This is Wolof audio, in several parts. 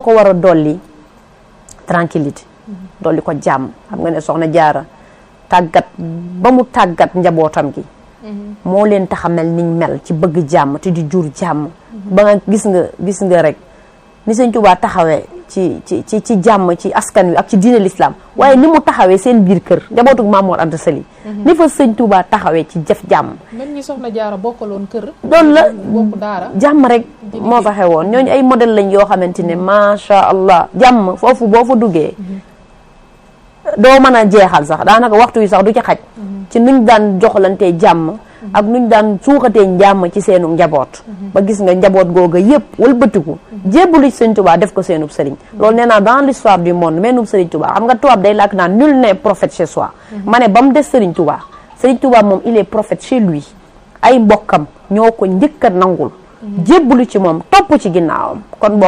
ko war a dolli tranquillité dolli ko jàmm. xam nga ne soxna Jaara tàggat ba mu tàggat njabootam gi moo leen tax a mel niñ mel ci bëgg jàmm te di jur jàmm. ba nga gis nga rek ni sëñ Tuubaa taxawee ci jàmm ci askan wi ak ci diine l'islam waaye ni mu taxawee seen biir kër njabootug Maam Mor Anta Sali ni fa sëñ Tuubaa taxawee ci jëf jàmm. même ñi soxna Jaara bokkaloon kër. loolu la bokk daara jàmm rek moo fa xewoon ñooñu ay modèle lañ yoo xamante ne macha allah jàmm foofu boo fa duggee doo mën a jeexal sax daanaka waxtu wi sax du ci xaj. ci nuñ daan joxlantee jàmm. ak nuñ daan suuxatee njàmm ci seenu njaboot. ba gis nga njaboot googa yëpp wëlbatiku jébbalu ci sëñ Tuubaa def ko seenub sëriñ. loolu nee naa dans l'histoire du monde meenub sëriñ Tuubaa xam nga tubaab day làkk naan nul n'est prophète chez soi. ma ne ba mu des sëriñ Tuubaa sëriñ Tuubaa moom il est prophète chez lui. ay mbokkam ñoo ko njëkk a nangul. jébbalu ci moom topp ci ginnaawam kon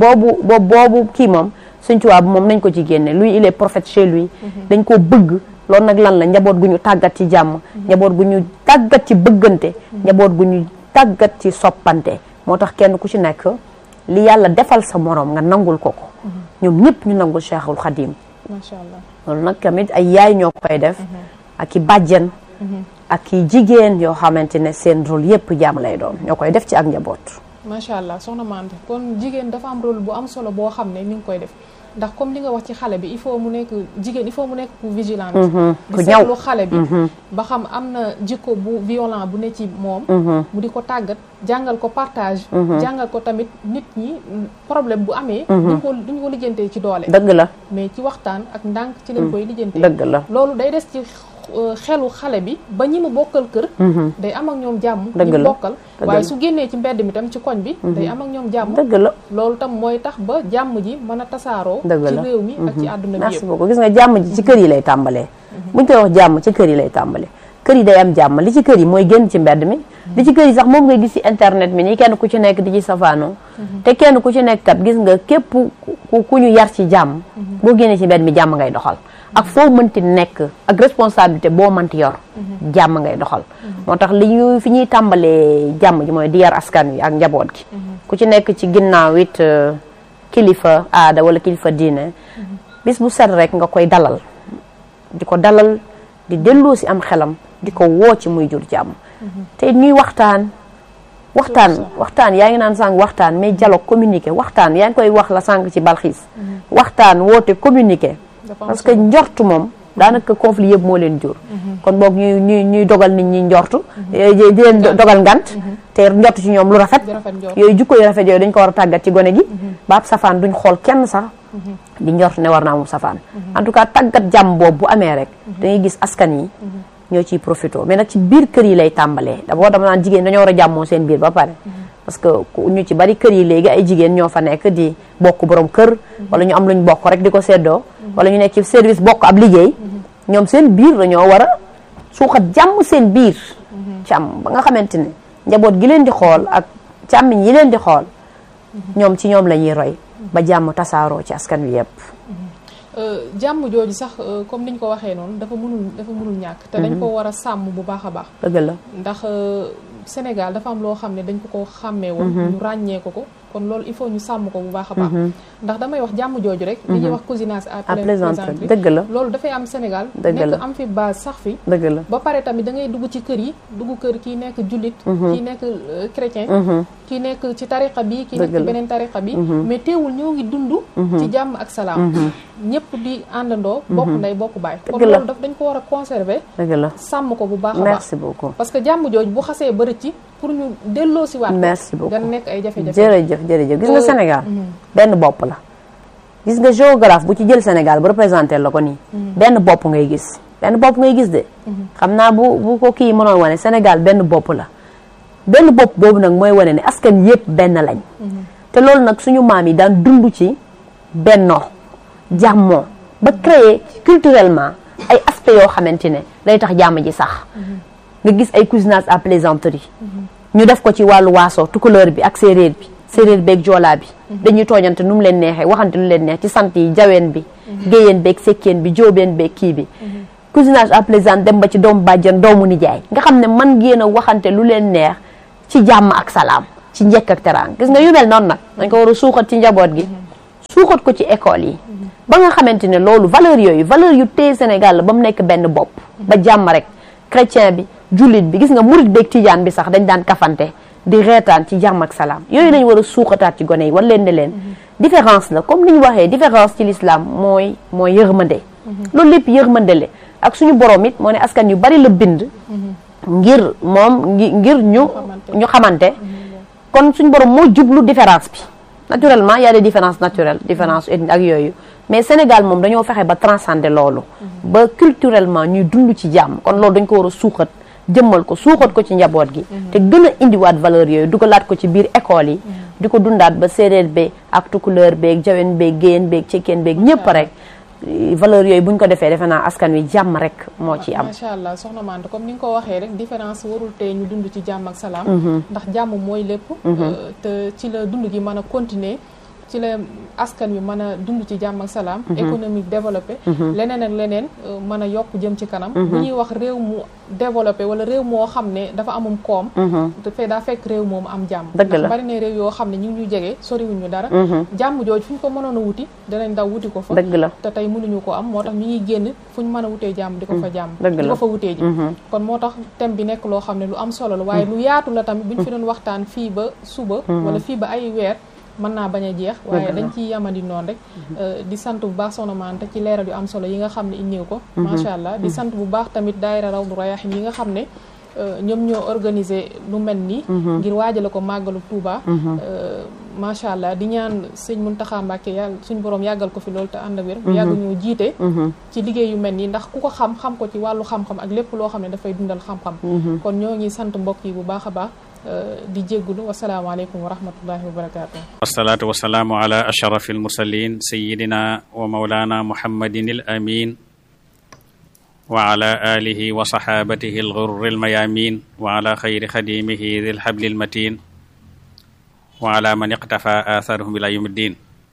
boobu kii moom sëñ Tuubaa moom nañ ko ci génne lui il est prophète chez lui. dañ koo bëgg. loolu nag lan la njaboot gu ñu tàggat ci jàmm njaboot gu ñu tàggat ci bëggante njaboot gu ñu tàggat ci soppante moo tax kenn ku ci nekk li yàlla defal sa moroom nga nangul ko ñoom ñëpp ñu nangul Cheikhul Khadim macha allah loolu nag tamit ay yaay ñoo koy def ak i bàjjen ak i jigéen yoo xamante ne seen rôle yëpp jàmm lay doon ñoo koy def ci ak njaboot macha allah soxna Mante kon jigéen dafa am rôle bu am solo boo xam ne mi ngi koy def ndax comme li nga wax ci xale bi il faut mu nekk jigéen il faut mu nekk ku vigilante di seetlu xale bi ba xam am na jikko bu violent bu ne ci moom mu di ko tàggat jàngal ko partage jàngal ko tamit nit ñi problème bu amee duñ ko lijjantee ci doole dëgg la mais ci waxtaan ak ndànk ci lañ koy lijjantee dëgg la loolu day des ci xelu xale bi ba ñi mu bokkal kër day am ak ñoom jàmm dëgg ñi la bokkal waaye su génnee ci mbedd mi tam ci koñ bi day am ak ñoom jàmm dëgg la loolu tam mooy tax ba jàmm ji mën a tasaaroo dëgg la ci réew mi ak ci àdduna bi merci yëpp beaucoup gis nga jàmm ji ci kër yi lay tàmbalee buñ koy wax jàmm ci kër yi lay tàmbalee kër yi day am jàmm li ci kër yi mooy génn ci mbedd mi li ci kër yi sax moom ngay gis ci internet mi nii kenn ku ci nekk di ci safaanoo te kenn ku ci nekk kat gis nga képp ku ñu yar ci jàmm boo génnee ci mbedd mi jàmm ngay doxal ak foo mënti nekk ak responsabilité boo mënti yor jàmm ngay doxal moo tax fi ñuy tàmbalee jàmm ji mooy di yar askan wi ak njaboot gi ku ci nekk ci ginnaaw it kilifa aada wala kilifa diine bis bu set rek nga koy dalal di ko dalal di delloo si am xelam di ko woo ci muy jur jàmm te it ñuy waxtaan yaa ngi naan sànq waxtaan mais dialogue communiqué waxtaan yaa ngi koy wax la sànq ci balxiis waxtaan woote communiqué parce que njortu moom daanaka conflit yëpp moo leen jur kon boog ñuy dogal nit ñi njortu di leen dogal ngant te njortu ci ñoom lu rafet yooyu jukko yu rafet yooyu dañ ko war a tàggat ci gone gi ba ab safaan duñ xool kenn sax di njortu ne war naa moom safaan en tout cas tàggat jàmm boobu bu amee rek dangay gis askan yi ñoo ciy profité mais nag ci biir kër yi lay tàmbalee d'abord dama naan jigéen dañoo war a jàmmoo seen biir ba pare parce que ñu ci bari kër yi léegi ay jigéen ñoo fa nekk di bokk borom kër wala ñu am luñ bokk rek di ko seddoo wala ñu nekk ci service bokk ab liggéey ñoom seen biir dañoo war a suuxat jàmm seen biir càmm ba nga xamante ne njaboot gi leen di xool ak càmmiñ yi leen di xool ñoom ci ñoom la ñuy roy ba jàmm tasaaroo ci askan wi yëpp jàmm jooju sax comme niñ ko waxee noonu dafa mënul ñàkk te dañ ko war a sàmm bu baax a baax dëgg la ndax Sénégal dafa am loo xam ne dañ ko xàmmee woon ñu ràññee ko kon loolu il faut ñu sàmm ko bu baax a baax ndax damay wax jàmm jooju rek li ñuy wax cousinage à plaisanterie dëgg la loolu dafay am Sénégal dëgg la nekk am fi base sax fi dëgg la ba pare tamit da ngay dugg ci kër yi dugg kër kii nekk jullit kii nekk chrétien kii nekk ci tariqa bi kii nekk ci beneen tariqa bi mais teewul ñoo ngi dund ci jàmm ak salaam ñëpp di àndandoo bokk ndey bokk baay kon loolu dañ ko war a conserver dëgg la sàmm ko bu baax a baax merci beaucoup parce que jàmm jooju bu xasee ba rëcc pour ñu delloo si waat merci beaucoup dana nekk ay jafe-jafe jërëjëf gis nga Sénégal benn bopp la gis nga géographe bu ci jël Sénégal bu représenté la ko nii benn bopp ngay gis de xam naa bu ko kii mënoon wane Sénégal benn bopp la benn bopp boobu nag mooy wane ne askan yëpp benn lañ te loolu nag suñu maam yi daan dund ci bennoo jàmmoo ba créer culturellement ay aspects yoo xamante ne lay tax jàmm ji sax nga gis ay cousinage à plaisanterie ñu def ko ci wàllu waaso tukulóor bi ak séeréer beeg joolaa bi dañuy tooñante nu mu leen neexee waxante lu leen neex ci sant yi jaween bi géyeen beeg sekkeen bi jóobeen beeg kii bi cousinage à plaisante dem ba ci doomu bàjjan doomu nijaay nga xam ne man ngeen a waxante lu leen neex ci jàmm ak salaam ci njëkk ak teraanga gis nga yu mel noonu nag dañ ko war a suuxat ci njaboot gi suuxat ko ci école yi ba nga xamante ne loolu valeur yooyu valeur yu téye Sénégal la ba mu nekk benn bopp ba jàmm rek chrétien bi jullit bi gis nga murit beeg tijaan bi sax dañ daan kafante di reetaan ci jàmm ak salaam yooyu lañ war a suuxataat ci gone yi war leen ne leen différence la comme ni ñu waxee différence ci l'islam mooy yërmande loolu lépp yërmande la ak suñu borom it moo ne askan yu bari la bind ngir moom ngir ñu xamante kon suñu borom moo jublu différence bi naturellement y a des différences naturelles différence ethnique ak yooyu mais Sénégal moom dañoo fexe ba transcender loolu ba culturellement ñuy dund ci jàmm kon loolu dañ ko war a suuxat jëmmal ko suuxat ko ci njaboot gi te gën a indiwaat valeur yooyu dugalaat ko ci biir école yi di ko dundaat ba séeréer beeg ak tukulóor beeg jawen beeg géyeen beeg cekkeen beeg ñëpp rek valeur yooyu buñ ko defee defe naa askan wi jàmm rek moo ci am. macha allah soxna Mante comme ni nga ko waxee rek différence warul tee ñu dund ci jàmm ak salaam. ndax jàmm mooy lépp. te ci la dund gi mën a continuer ci la askan wi mën a dund ci jàmm ak salaam. économique développé. leneen ak leneen mën a yokk jëm ci kanam. bu ñuy wax réew mu développé wala réew moo xam ne dafa amum koom. dafay daa fekk réew moomu am jàmm. dëgg la ndax bari na réew yoo xam ne ñu ngi ñu jege soriwuñ ñu dara. jàmm jooju fu ñu ko mënoon a wuti danañ daw wuti ko fa. dëgg la te tey mënuñu ko am moo tax ñu ngi génn fu ñu mën a wutee jàmm di ko fa jàmm. dëgg la di ko fa wutee ji. kon moo tax thème bi nekk loo xam ne lu am solo la waaye lu yaatu la tamit bu ñu fi doon waxtaan fii ba suba. wala fii ba ay weer. mën naa bañ a jeex waaye dañ ciy yamandi noonu rek di sant bu baax soxna Mante ci leeral yu am solo yi nga xam ne indiw ko macha allah di sant bu baax tamit daayira Rawdu Rayaahin yi nga xam ne ñoom ñoo organiser lu mel nii ngir waajale ko màggalu Touba macha allah di ñaan sëñ Muntaxa Mbàkke yàlla suñ borom yàggal ko fi loolu te ànd ak wér yàgg ñoo jiite ci liggéey yu mel nii ndax ku ko xam ko ci wàllu xam-xam ak lépp loo xam ne dafay dundal xam-xam kon ñoo ngi sant mbokk yi bu baax a baax di jéggulu wasalaamaaleykum wa rahmatullahi wa barakaatu wasalaatu wasalaamu ala ashrafi almursalin sayidina wa maulana muhammadin al amin wa ala alihi wa sahabatihi alghurri almayamin wa ala khayri khadimihi dhil habli almatin wa ala man iqtafa atharuhum ila yawmiddin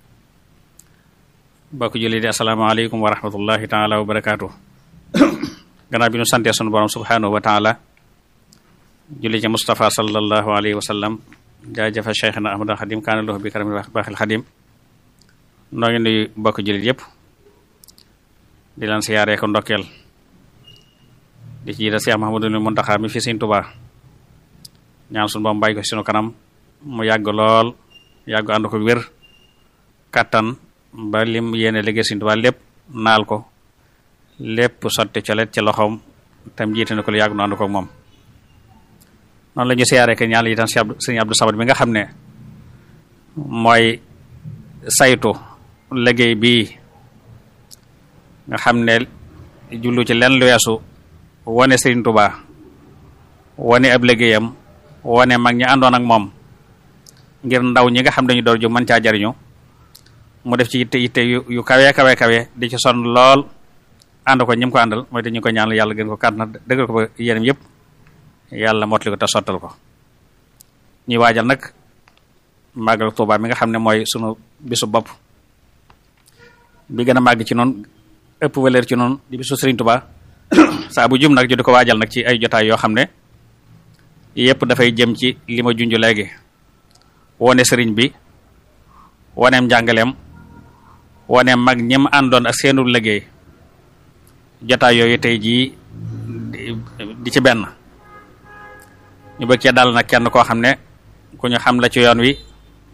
bokk julli di asalaamaaleykum wa rahmatullahi taala wa barakaatu gannaaw bi nu santee sunu borom subhanahu wa taala julli ci Mustafa sallallahu alayhi wa sallam jaajëfa Cheikhna Ahmadul Xadim kaana lahu bi karamil baaxil Xadim noo ngi nuyu bokk jullit yëpp di leen siyaaree ko ndokkeel di ci jiital Cheikh Mouhamadul Mountakha mi fi Sëriñ Tuubaa ñaan suñu boom bàyyi ko sunu kanam mu yàgg lool yàgg ànd ko wér kattan ba lim yéene liggéey Sëriñ Tuubaa lépp naal ko lépp sotti colet ci loxoom tam jiite na ko lu yàgg nu ànd ko moom noonu la ñu siyaaree ke ñaan itam sëriñ Abdou Samad bi nga xam ne mooy saytu liggéey bii nga xam ne jullu ci lenn lu weesu wane Sëriñ Tuubaa wane ab liggéeyam wane mag ñi àndoon ak moom ngir ndaw ñi nga xam dañu door ju mën caa jariñu mu def ci yitte yu kawe di ci sonn lool ànd ko ñi mu ko àndal mooy te ñu ko ñaan yàlla gën ko kàttan dëggal ko ba yéenam yëpp yàlla mottali ko te sottal ko ñuy waajal nag màggal Tuubaa mi nga xam ne mooy sunu bisu bopp bi gën a màgg ci noonu ëpp valeur ci noonu di bisu Sëriñ Tuubaa saa bu jum nag ju di ko waajal nag ci ay jotaay yoo xam ne yëpp dafay jëm ci li ma junj léegi wone sëriñ bi woneem njàngaleem woneem mag ñim àndoon ak seenu liggéey jotaay yooyu tey jii di ci benn ñu bëgg cee dal nag kenn koo xam ne ku ñu xam la ci yoon wi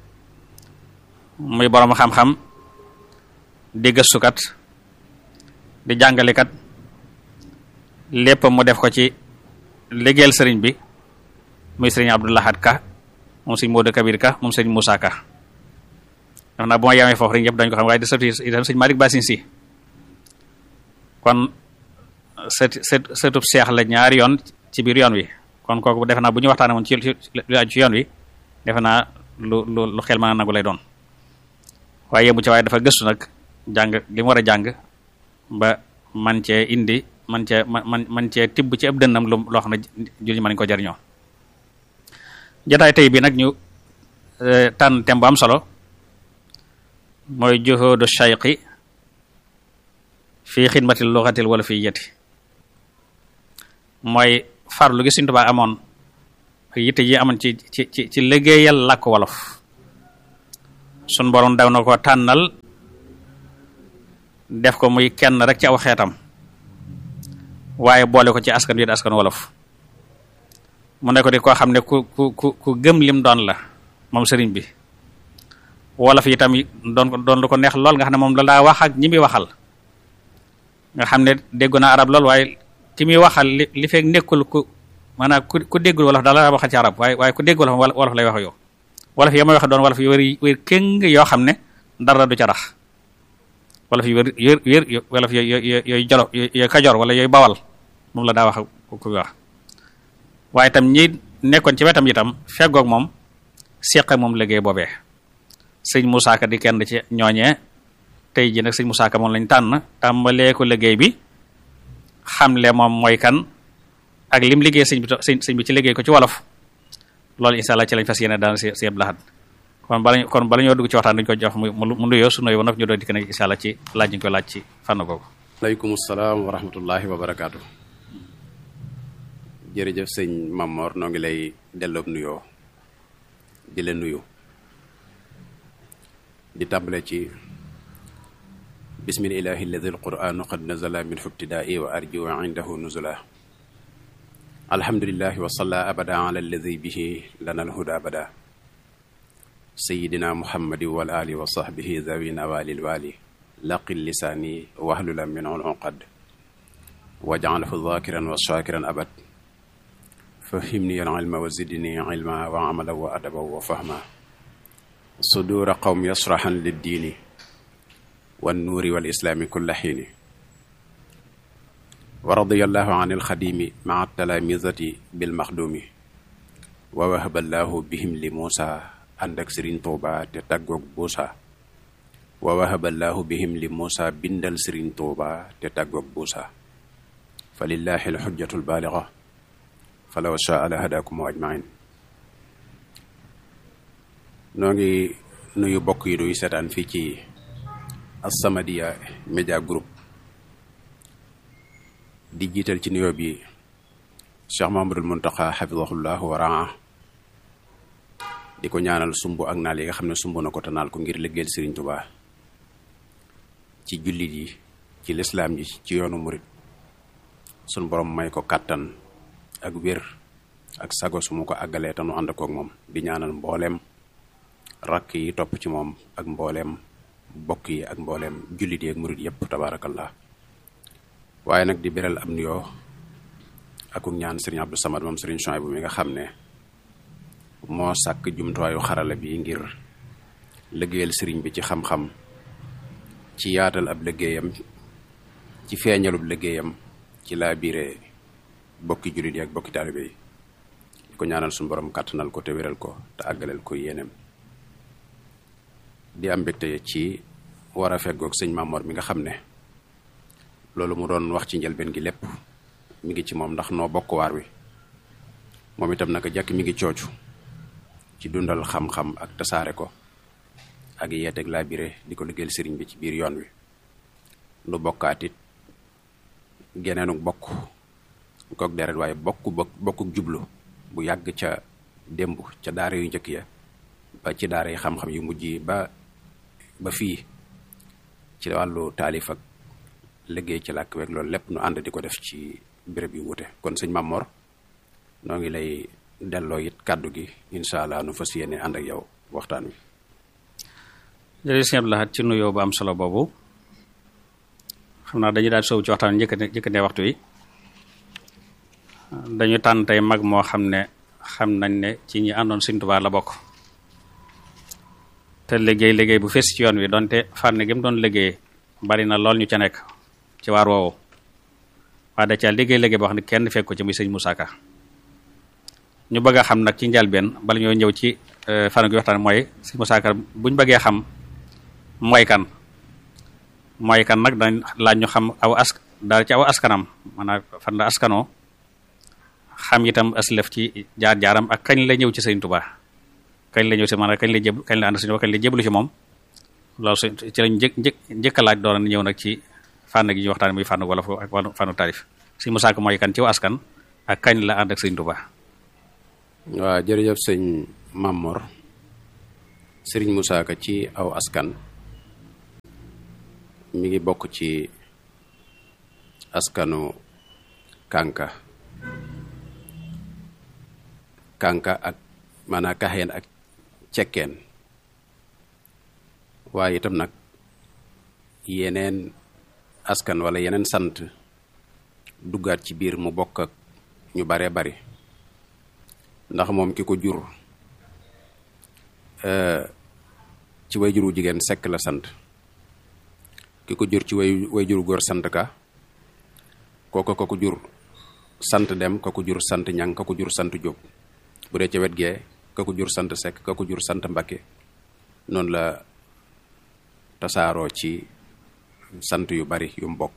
muy borom xam-xam di gëstukat di jàngalekat lépp mu def ko ci liggéeyal sëriñ bi muy sëriñ Abdou Lahad Ka moom sëriñ Modou Kabir Ka moom sëriñ Moussa Ka daf naa bu ma yemee foofu rek ñëpp dañ ko xam waaye di sëtu itam sëriñ Malick Bassine si kon sëtub seex la ñaari yoon ci biir yoon wi kon kooku defe naa bu ñu waxtaanee woon ci yoon wi defe naa lu xel mën a nangu lay doon waaye yemu ci waaye dafa gëstu nag jàng li mu war a jàng ba man cee indi man cee tibb ci ab dënnam loo xam ne julli mën nañu ko jariñoo jotaay tey bi nag ñu tànn thème bu am solo mooy juhudu shayqi fii xidmatil luxatil wolofiyyati mooy farlu gi Sëriñ Tuubaa amoon ak yitte ji amoon ci liggéeyal làkk wolof sun borom daw na ko tànnal def ko muy kenn rek ci aw xeetam waaye boole ko ci askan wi di askan wolof mu ne ko di koo xam ne ku gëm lim doon la moom sëriñ bi wolof yi itam doon lu ko neex lool nga xam ne moom la daa wax ak ñi muy waxal nga xam ne déggu na arab lool waaye ki muy waxal li fekk nekkul maanaam ku déggul wolof daal la waxal ci arab waaye ku dégg wolof lay wax yow wolof yi may wax doon wolof yu wér kéng yoo xam ne dara du ca rax wolof yu wér wolof yooyu jolo yooyu kajoor wala yooyu bawal moom la daa wax ku wax waaye itam ñi nekkoon ci wetam itam feggoog moom seq moom liggéey boobee sëñ Moussa Ka di kenn ci ñooñee tey ji nag sëñ Moussa Ka moom lañ tànn tàmbalee ko liggéey bi xamle moom mooy kan ak lim liggéey sëñ bi ci liggéey ko ci wolof loolu incha allah ci lañ fas yéene daan si Abdou Lahad kon bala ñoo dugg ci waxtaan dañu ko jox mu nuyoo su nuyoo ba noppi ñu doon dikk nag incha allah ci laaj ñu koy laaj ci fànn googu. aleykum salaam wa rahmatullahi wa barakaatu. jërëjëf sëñ Mamor noo ngi lay delloob nuyoo di leen nuyu di tàmbale ci bismillahi alladi alquranu qad nazala min ibtidaai wa arju indahu nuzula alhamdulillahi wa salla abada ala alladi bihi lana alhuda abada sayidina muhammadi wal ali wa sahbihi zawina walil wali laqil lisaani wahlula min uqad waj'alhu dhakiran wa shakiran abad fahimni al ilma wa zidni ilma wa amala wa adaba wa fahma sudura qawm yasrahan lid dini wan nuuri wal islaami kulla xiini wa radiyallahu an alxadimi maa talamizati bil maxdumi wa wahaballahu bihim li Muusa ànd ak Sëriñ Tuuba te tàggoog buusa wa wahaballahu bihim li Muusa bindal Sëriñ Tuuba te tàggoog buusa fa lillahi alxujjatu albaaliga falaw shaa la hadakum ajmain noo ngi nuyu bokk yi nuy seetaan fii ci As-Samadiyya Media Group di jiital ci nuyoo bi Cheikh Mahamadul Muntaqa xafidahullahu wa raa di ko ñaanal sumb ak naal yi nga xam ne sumb na ko te naal ko ngir liggéeyal Sëriñ Tuubaa ci jullit yi ci lislaam yi ci yoonu murit sun borom may ko kàttan ak wér ak sago su mu ko àggalee te nu ànd koog moom di ñaanal mbooleem rakk yi topp ci moom ak mbooleem bokk yi ak mbooleem jullit yi ak murit yëpp tabaarakallah waaye nag di beral am nuyoo akuk ñaan sëriñ Abdou Samad moom sëriñ Chouaïbou mi nga xam ne moo sàkk jumtuwaayu xarala bi ngir liggéeyal sëriñ bi ci xam-xam ci yaatal ab liggéeyam ci feeñalub liggéeyam ci laa biire bokki jullit yi ak bokki taalibe yi di ko ñaanal suñu borom kàttanal ko te wéral ko te àggaleel ko yéeneem di am mbégte ci war a feggoog sëñ Mamor mi nga xam ne loolu mu doon wax ci njëlbeen gi lépp mi ngi ci moom ndax noo bokk waar wi moom itam naka jàkk mi ngi coocu ci dundal xam-xam ak tasaare ko ak yeeteeg laa bire di ko liggéeyal sëriñ bi ci biir yoon wi nu bokkaat it geneenuk bokk kook deret waaye bokkuk jublu bu yàgg ca démb ca daara yu njëkk ya ba ci daara yi xam-xam yu mujj yi ba fii ci wàllu taalif ak liggéey ci làkk weeg loolu lépp nu ànd di ko def ci béréb yu wute kon sëñ Mamor noo ngi lay delloo it kàddu gi incha allah nu fas yéene ànd ak yow waxtaan wi. jërëjëf sëñ Abdou Lahad ci nuyoo bu am solo boobu xam naa dañuy daal soobu ci waxtaan njëkkandee waxtu yi dañu tànn tey mag moo xam ne xam nañ ne ci ñi àndoon Sëñ Tuubaa la bokk te liggéey bu fees ci yoon wi donte fànn gi mu doon liggéey bari na lool ñu ca nekk ci waar woowu waaye da ca liggéey boo xam ne kenn fekk ko ci muy sëñ Moussa Ka ñu bëgg a xam nag ci njalbeen bala ñoo ñëw ci fànn gi waxtaan mooy sëñ Moussa Ka buñ bëggee xam mooy kan nag dañ laaj ñu xam daal ci aw askanam maanaam fan la askanoo xam itam aslëf ci jaar-jaaram ak kañ la ñëw ci sëñ Tuubaa kañ la ñëw si maanaam kañ la ànd sëñ Tuubaa kañ la jéblu ci moom loolu ci lañ njëkk a laaj doon ñëw nag ci fànn gi ñu waxtaan muy fànn wolof ak fànnu taarif sëñ Moussa Ka mooy kan ci askan ak kañ la ànd ak sëñ Tuubaa. waaw jërëjëf sëñ Mamor sëriñ Moussa Ka ci aw askan mi ngi bokk ci askanu Kanka ak maanaam Kaxeen ak Cekkeen, waaye itam nag yeneen askan wala yeneen sant duggaat ci biir mu bokk ak ñu baree bari, ndax moom ki ko jur ci way juru jigéen Sekk la sant, ki ko jur ci way juru góor sant Ka, kooko ko jur sant Dem, ka ko jur sant Ñang, ka ko jur sant Jóob. bu dee ca wet gee ka ko jur sant Sekk, ka ko jur sant Mbakke. noonu la tasaaroo ci sant yu bari yu mu bokk.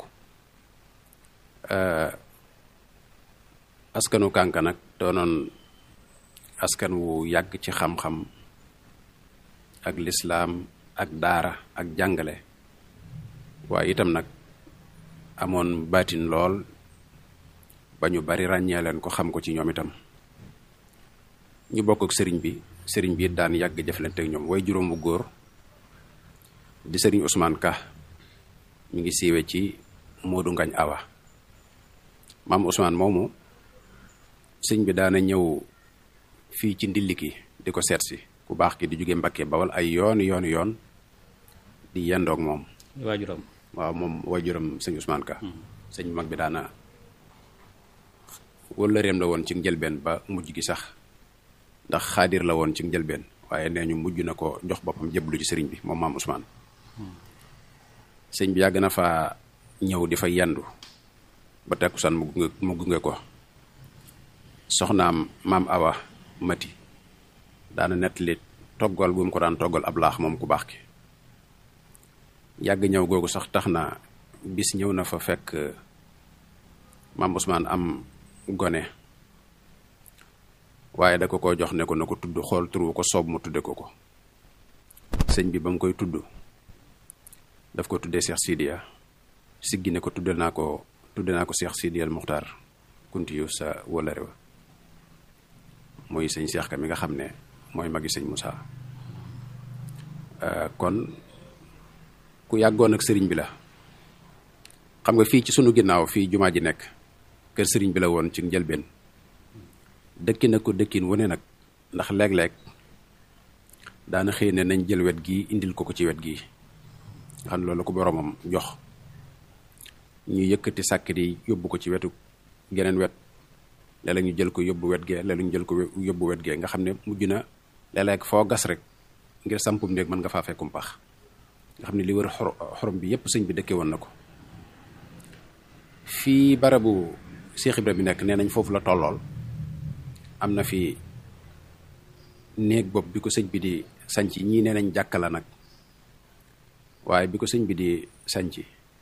askanu Kanka nag doonoon askan wu yàgg ci xam-xam ak lislaam ak daara ak jàngale, waaye itam nag amoon baatin lool ba ñu bari ràññee leen ko xam ko ci ñoom itam. ñu bokk ak sëriñ bi daan yàgg jëflante ak ñoom. way juróom bu góor di sëriñ Ousmane Ka mi ngi siiwe ci Moodu Ngañ Awa. maam Ousmane moomu sëñ bi daana ñëw fii ci Ndiliki di ko seet si, ku baax ki di jóge Mbakke Bawal ay yoon di yendoog moom. waajuram waaw, moom waajuram sëñ Ousmane Ka. sëñ mag bi daana wëllëreem la woon ci njëlbeen ba mujj gi sax, ndax xaadir la woon ci njëlbeen, waaye nee ñu mujj na ko jox boppam jébbalu ci sëriñ bi moom maam Ousmane. sëñ bi yàgg na fa ñëw di fa yendu ba takkusaan mu gunge ko. soxnaam maam Awa Mati daana nettali toggal bu mu ko daan toggal ab laax moom ku baax ki. yàgg ñëw googu sax tax na bis ñëw na fa fekk maam Ousmane am gone, waaye da ko jox ne ko na ko tudd, xool turu ko soob mu tudde ko. sëñ bi ba mu koy tudd daf ko tuddee Cheikh Sidiya, siggi ne ko tudde naa ko Cheikh Sidiyal Muxtaar kunti yu sa wala rew mooy sëñ Cheikh Ka mi nga xam ne mooy magi sëñ Moussa. kon ku yàggoon ak sëriñ bi la. xam nga fii ci sunu ginnaaw fii jumaa ji nekk kër sëriñ bi la woon ci njëlbeen. dëkki na ko dëkkin wu ne nag, ndax léeg-léeg daana xëy ne nañ jël wet gi indil ko ci wet gi, nga xam ne loolu ko boromam jox. ñu yëkkati sàkket yi yóbbu ko ci wetu geneen wet, léeg-léeg ñu jël ko yóbbu wet gee, léeg-léeg ñu jël ko yóbbu wet gee, nga xam ne mujj na léeg-léeg foo gas rek ngir sampum néeg mën nga faa fekkum pax, nga xam ne li wër xorom bi yépp sëñ bi dëkke woon na ko. fii barabu Cheikh Ibra bi nekk nee nañ foofu la tollool, am na fi néeg bopp bi ko sëñ bi di sanc, ñii nee nañ jàkka la nag, waaye bi ko sëñ bi di sanc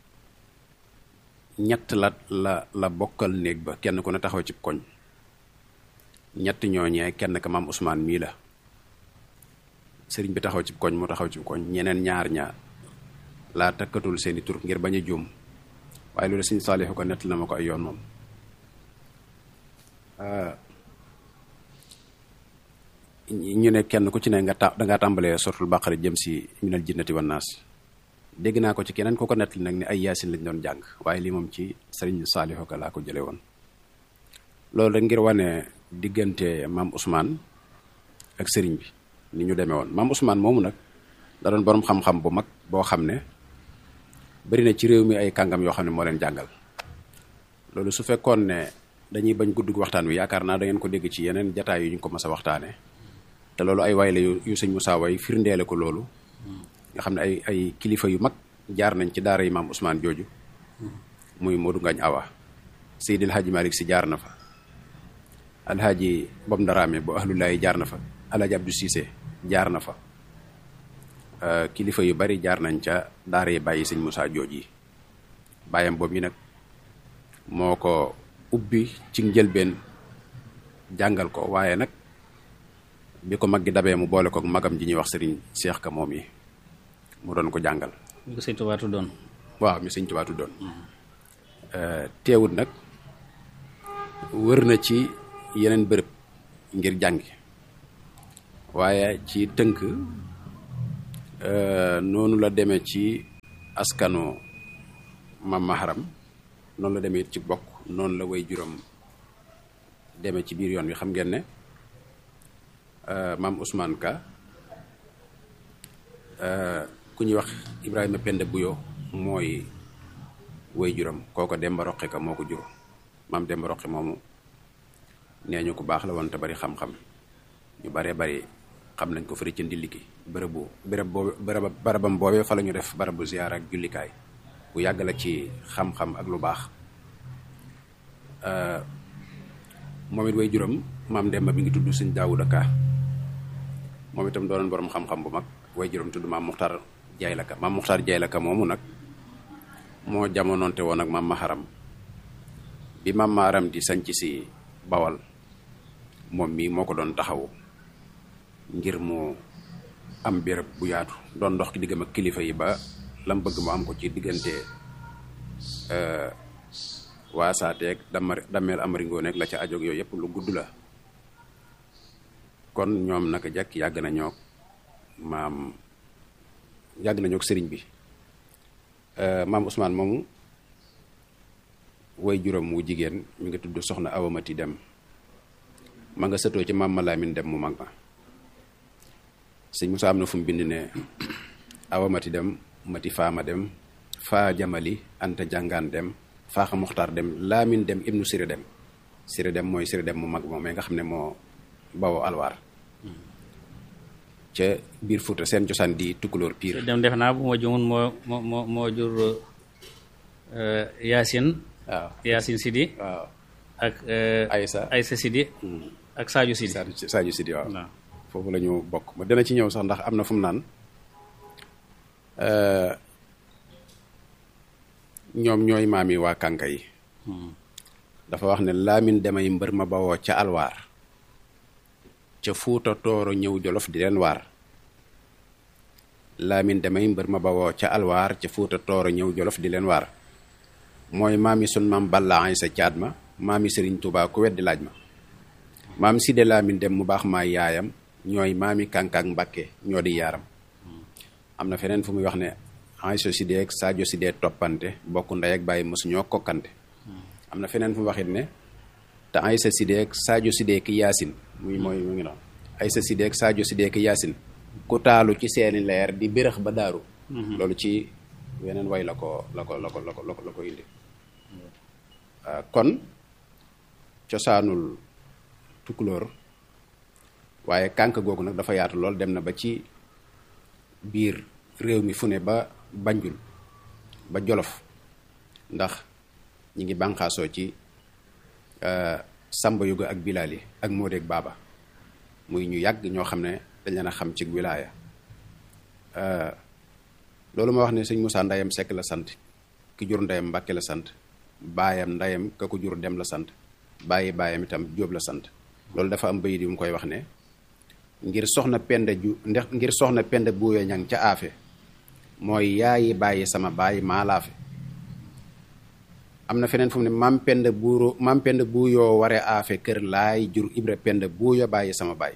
ñett la bokkal néeg ba, kenn ku ne taxaw ci koñ. ñett ñooñee kenn ka maam Ousmane mii la, sëriñ bi taxaw ci koñ mu taxaw ci koñ, ñeneen ñaar ña laa takkatul seeni tur ngir bañ a juum, waaye loolu sëñ Saalihu ko nett na ma ko ay yoon moom. ñu ne kenn ku ci ne dangaa tàmbalee sortul Baqara jëm si minal jinnati wan naas. dégg naa ko ci keneen ko nettali nag ne ay yaasin lañ doon jàng, waaye lii moom ci sëriñ Saalihu Ka laa ko jële woon. loolu rek ngir wane diggante maam Ousmane ak sëriñ bi ni ñu demee woon. maam Ousmane moomu nag da doon borom xam-xam bu mag boo xam ne bari na ci réew mi ay kàngam yoo xam ne moo leen jàngal. loolu su fekkoon ne dañuy bañ guddug waxtaan wi, yaakaar naa da ngeen ko dégg ci yeneen jataay yu ñu ko mas a waxtaane te loolu ay way la yu sëñ Moussa way firndeele ko loolu. nga xam ne ay kilifa yu mag jaar nañ ci daara yi maam Ousmane jooju, muy Moodu Ngañ Awa. Seydil Hadji Malick Si jaar na fa, Alhaji Bom Daraame bu Ahlulaay jaar na fa, Alhaji Abdou Cissé jaar na fa. kilifa yu bari jaar nañ ca daara yi bàyyi sëñ Moussa jooj yi. bàyyam boobu yi nag moo ko ubbi ci njëlbeen jàngal ko, waaye nag bi ko mag gi dabee mu boole ko magam ji ñuy wax sëriñ Cheikh Ka moom yi mu doon ko jàngal. mi ko sëñ Tuubaa tuddoon. waaw mi sëñ Tuubaa tuddoon. teewut nag wër na ci yeneen bërëb ngir jàngi, waaye ci tënk noonu la demee ci askanu maam Maharam noonu la demee ci bokk noonu la way juróom demee ci biir yoon wi xam ngeen ne maam Ousmane Ka ku ñuy wax Ibrahima Penda Buyo mooy way juróom kooko Demba Roqe Ka moo ko jur maam Demba Roqe moomu nee ñu ko baax la woon te bari xam-xam ñu baree bari xam nañ ko fëri ci ndilli gi barabam boobee fa la ñu def barabu ziyaara ak jullikaay bu yàgg la ci xam-xam ak lu baax moom it way juróom maam Demba bi ngi tudd sëñ Daawuda Ka moom itam doonoon borom xam-xam bu mag way juróom tudd maam Muxtaar Jaay Ka maam Muxtaar Jaay Ka moomu nag moo jamonoonte woon ak maam Maharam bi maam Maharam di sanc si Bawal moom mii moo ko doon taxawu ngir mu am béréb bu yaatu doon dox ci diggam ak kilifa yi ba lam bëgg mu am ko ci diggante waasaateeg dammeel amari ngooneeg la ca ajoog yooyu yëpp lu gudd la kon ñoom naka jekk yàgg nañoo sëriñ bi maam Ousmane moomu way juróom wu jigéen mi nga tudd soxna awamati dem ma nga sëtoo ci maam Malaamin dem mu mag ma sëñ Musaa am na fu mu bind ne awamati dem mati faama dem faa jamali anta jàngaan dem faaxa muxtaar dem laamin dem ibnu siré dem mooy siré dem mu mag moom mais nga xam ne moo bawoo alwaar ca biir Fuuta seen cosaan di tukkulóor piir dem def naa bu ma jumun moo jur Yaasin waaw Yaasin Sidi waaw ak Aysa Sidi ak Sadio Sidi waaw foofu la ñu bokk ma dana ci ñëw sax ndax am na fu mu naan ñoom ñooy maam yi waa kànka yi dafa wax ne laamin demay mbër ma bawoo ca alwaar ca Fuuta Tooro ñëw Jolof di leen waar laamin demay mbër ma bawoo ca alwaar ca Fuuta Tooro ñëw Jolof di leen waar mooy maam yi sun maam Balla ay sa caat ma maam yi Sëriñ Tuubaa ku weddi laaj ma maam Side laamin dem mu baax maay yaayam ñooy maami kànkaak Mbàkke ñoo di yaaram am na feneen fu muy wax ne Aysa Side ak Sadio Side toppante bokk ndey ak bàyyi mosu ñoo kokkante am na feneen fu mu waxit ne te Aysa Side ak Sadio Side ki Yaasin mu ngi noonu Aysa Side ak Sadio Side ki Yaasin ku taalu ci seeni leer di bérëx ba daaru loolu ci weneen way la ko indi kon cosaanul tukulóor waaye kànk googu nag dafa yaatu lool dem na ba ci biir réew mi fu ne ba Banjul ba Jolof ndax ñi ngi bànqaasoo ci Samba Yuga ak Bilaali ak Moodeeg Baaba muy ñu yàgg ñoo xam ne dañ leen a xam ci wilaaya loolu ma wax ne sëñ Moussa ndayam Sekk la sant ki jur ndayam Mbàkke la sant baayam ndayam ka ko jur dem la sant baayam itam Jóob la sant loolu dafa am bayit yu mu koy wax ne ngir soxna penda buuyo ñang ca aafe mooy yaayi bàyyi sama baay maalaafe am na feneen fu mu ne maam penda buuyoo ware aafe kër laay jur ibra penda buuyo bàyyi sama baay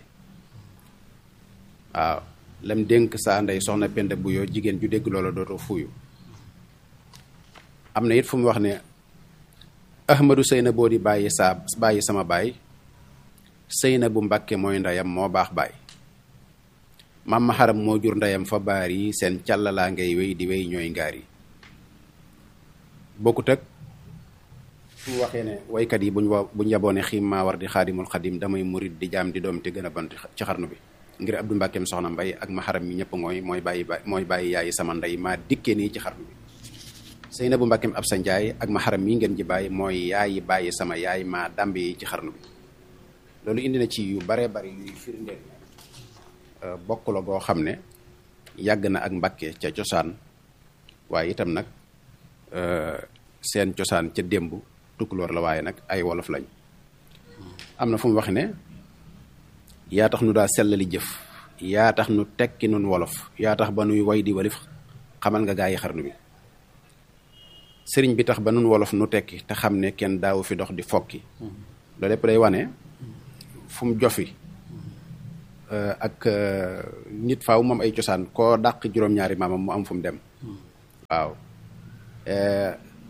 waaw lam dénk saa ndey soxna penda buuyoo jigéen ju dégg loola dootoo fuuyu am na it fu mu wax ne ahmadu sëyna boo di bàyyi sama baay sëyna bu Mbàkke mooy ndeyam moo baax baay maam Maharam moo jur ndeyam fa baar yi seen càllalaa ngay wéy di wéy ñooy ngaar yi bokkut ak fu mu waxee ne waykat yi buñ yaboone xiim maa war di xaadimul xadim damay murit di jaam di doom te gën a bant ci xarnu bi ngir Abdu Mbàkkeem soxna Mbay ak Maharam mi ñëpp ngooy mooy bàyyi yaayi sama ndey maa dikkee nii ci xarnu bi sëyna bu Mbàkkeem ab sa njaay ak Maharam mi ngeen ji bàyyi mooy yaayi bàyyi sama yaay maa dambe yi ci xarnu bi loolu indi na ci yu baree bari yuy firndeel bokk la goo xam ne yàgg na ak Mbàkke ca cosaan waaye itam nag seen cosaan ca démb tukkuloor la waaye nag ay wolof lañ am na fu mu wax ne yaa tax nu daa sellali jëf yaa tax nu tekki nun wolof yaa tax ba nuy way di walif xamal nga gaa yi xarnu bi sëriñ bi tax ba nun wolof nu tekki te xam ne kenn daawu fi dox di fokki loolu lépp day wane fu mu jofi ak nit faaw moom ay cosaan koo dàq juróom-ñaari maamam mu am fu mu dem waaw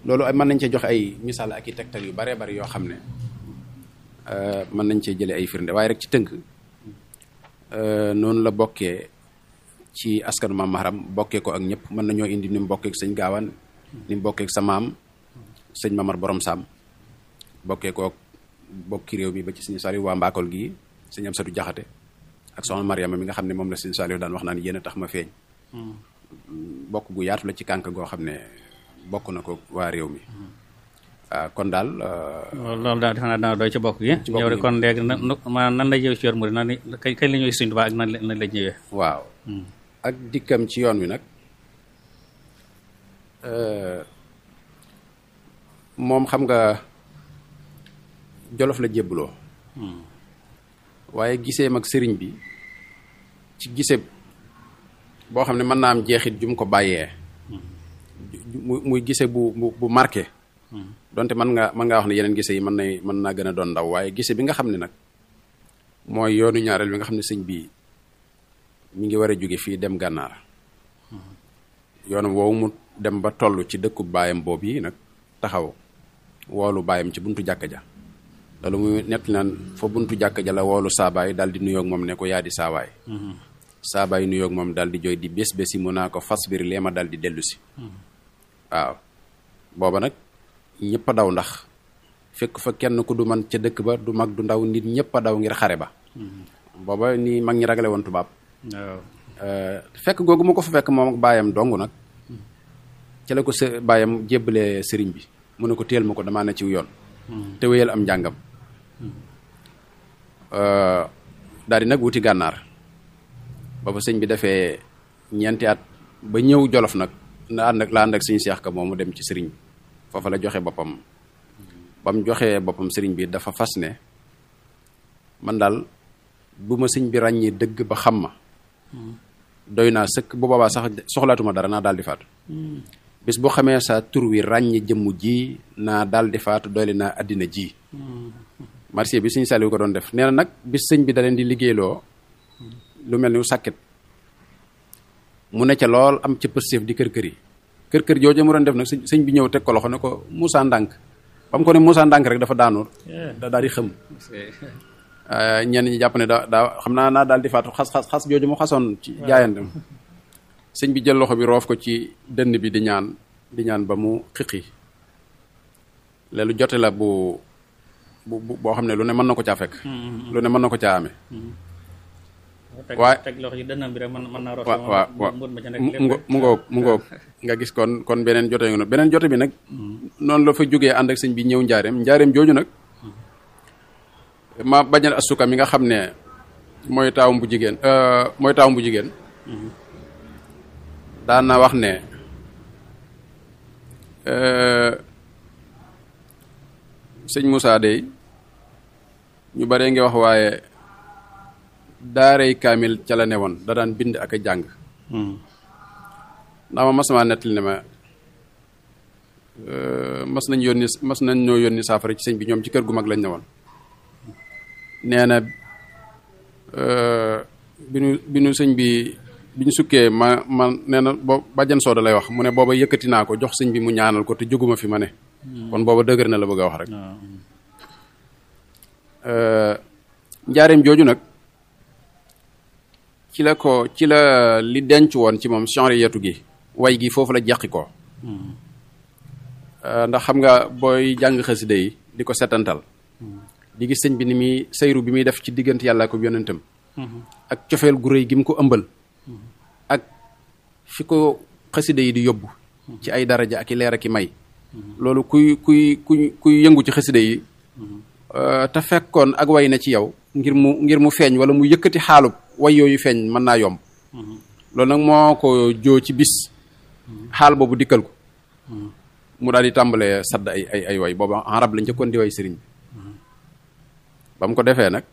loolu mën nañ cee joxe ay misaal ak i tegtal yu baree bari yoo xam ne mën nañ cee jëlee ay firnde waaye rek ci tënk noonu la bokkee ci askanu maam Maharam bokkee ko ak ñëpp mën nañoo indi ni mu bokkee ak sëñ Gaawaan ni mu bokkee ak sa maam sëñ Mamar Borom Saam bokkee ko ak bokki réew mi ba ci sëñ Saliou waa Mbakol gii sëñ Amsatu Jaxate ak soxna Mariama mi nga xam ne moom la sëñ Saliou daan wax naan yéen a tax ma feeñ bokk gu yaatu la ci kànk goo xam ne bokk na ko waa réew mi waaw kon daal loolu daal defe naa dana doy ci bokk gi yow rek kon léegi maanaam nan lay ñëwee ci yoon mu nan kañ la ñëwee Sëriñ Tuubaa ak nan la ñëwee waaw ak dikkam ci yoon wi nag moom xam nga Jolof la jébbaloo waaye giseem ak sëriñ bi ci gise boo xam ne mën naa am jeexit ju mu ko bàyyee muy gise bu marqué donte mën ngaa wax ne yeneen gise yi mën naa gën a doon ndaw waaye gise bi nga xam ne nag mooy yoonu ñaareel bi nga xam ne sëñ bi mi ngi war a jóge fii dem gànnaar yoonam woowu mu dem ba toll ci dëkku baayam boobu yi nag taxaw woolu baayam ci buntu jàkka ja loolu muy nett naan fa buntu jàkka ja la woolu saabaay daal di nuyoog moom ne ko yaa di saabaay saabaay nuyoog moom daal di jooy di bés mu naa ko fas biir lee ma daal di dellu si waaw booba nag ñëpp a daw ndax fekk fa kenn ku du man ca dëkk ba du mag du ndaw nit ñëpp a daw ngir xare ba booba ni mag ñi ragale woon tubaab fekk googu mu ko fa fekk moom ak baayam dong nag ca la ko baayam jébbalee sëriñ bi mu ne ko téel ma ko damaa ne ci yoon te wéyal am njàngam daal di nag wuti gànnaar ba fa sëñ bi defee ñeenti at ba ñëw Jolof nag la ànd ak sëñ Seex Ka moom mu dem ci sëriñ bi foofa la joxe boppam ba mu joxee boppam sëriñ bi dafa fas ne man daal bu ma sëñ bi ràññee dëgg ba xam ma doy naa sëkk bu boobaa sax soxlaatuma dara naa daal di faatu bis boo xamee sa tur wi ràññi jëmm ji naa daal di faatu doyle naa àddina ji marché bi sëñ Saliou ko doon def nee na nag bis sëñ bi da leen di liggéeyloo lu mel ni sàkket mu ne ca lool am ca pëstéef di kër jooju mu doon def nag sëñ bi ñëw teg ko loxo ne ko Moussa Ndànk ba mu ko ne Moussa Ndànk rek dafa daanu daal di xëm ñenn ñi jàpp ne daa xam naa daal di faatu xas jooju mu xasoon ci jaayante sëñ bi jël loxo bi roof ko ci dënn bi di ñaan ba mu xiqi leelu jote la boo xam ne lu ne mën na ko caa fekk lu ne mën na ko caa amee waaye teg loxo ci dënnam bi rek mën naa roof waaw mu ngoog nga gis kon beneen jote nga beneen jote bi nag noonu la fa jógee ànd ak sëñ bi ñëw njaareem jooju nag ma bañal asuka mi nga xam ne mooy taawum bu jigéen daan na wax ne sëñ Moussa dey ñu bare ngi wax waaye daaray kaamil ca la ne woon da daan bind ak a jàng ndax ma mas maa nettali ne ma mas nañ ñoo yónni saafara ci sëñ bi ñoom ci kër gu mag lañ ne woon nee na bi nu sëñ bi ñu sukkee ma nee na bàjjan sooda lay wax mu ne booba yëkkati naa ko jox sëñ bi mu ñaanal ko te jóguma fi ma ne kon booba dëgër na la bëgg a wax rek njaareem jooju nag ci la li denc woon ci moom genre yetu gi way gi foofu la jeqi ko ndax xam nga booy jàng xasida yi di ko setantal di gis sëñ bi ni muy sayru bi muy def ci diggante yàlla ko yonentam ak cofeel gu rëy gi mu ko ëmbal ak fi ko xasida yi di yóbbu ci ay daraja ak i leer ak i may loolu kuy yëngu ci xasida yi te fekkoon ak way na ci yow ngir mu feeñ wala mu yëkkati xaalub way yooyu feeñ mën naa yomb loolu nag moo ko joo ci bis xaal boobu dikkal ko mu daal di tàmbalee sadd ay way boobu arab la njëkkoon di way sëriñ bi ba mu ko defee nag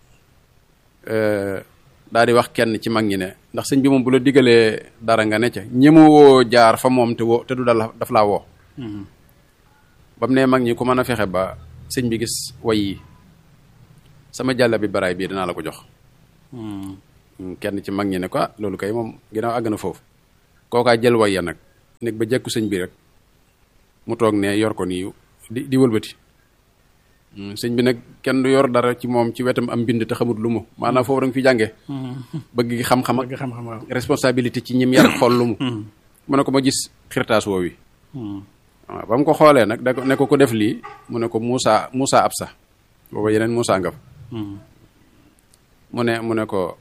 daal di wax kenn ci mag ñi ne ndax sëñ bi moom bu la diggalee dara nga ne ca ñemewoo jaar fa moom te du daf laa woo ba mu ne mag ñi ku mën a fexe ba sëñ bi gis way yi sama jàlla bi baraay bii dinaa la ko jox kenn ci mag ñi ne ko loolu kay moom ginnaaw àgg na foofu kookaa jël way ya nag nekk ba jekku sëñ bi rek mu toog ne yor ko nii di wëlbati sëñ bi nag kenn du yor dara ci moom ci wetam am mbind te xamut lu mu maanaam foofu da nga fi jàngee bëgg xam-xam ak responsabilité ci ñim yar xool lu mu ne ko ma gis xirtaas woow wi waaw ba mu ko xoolee nag da ne ko def lii mu ne ko Moussa Absa booba yeneen Moussa nga fa mu ne ko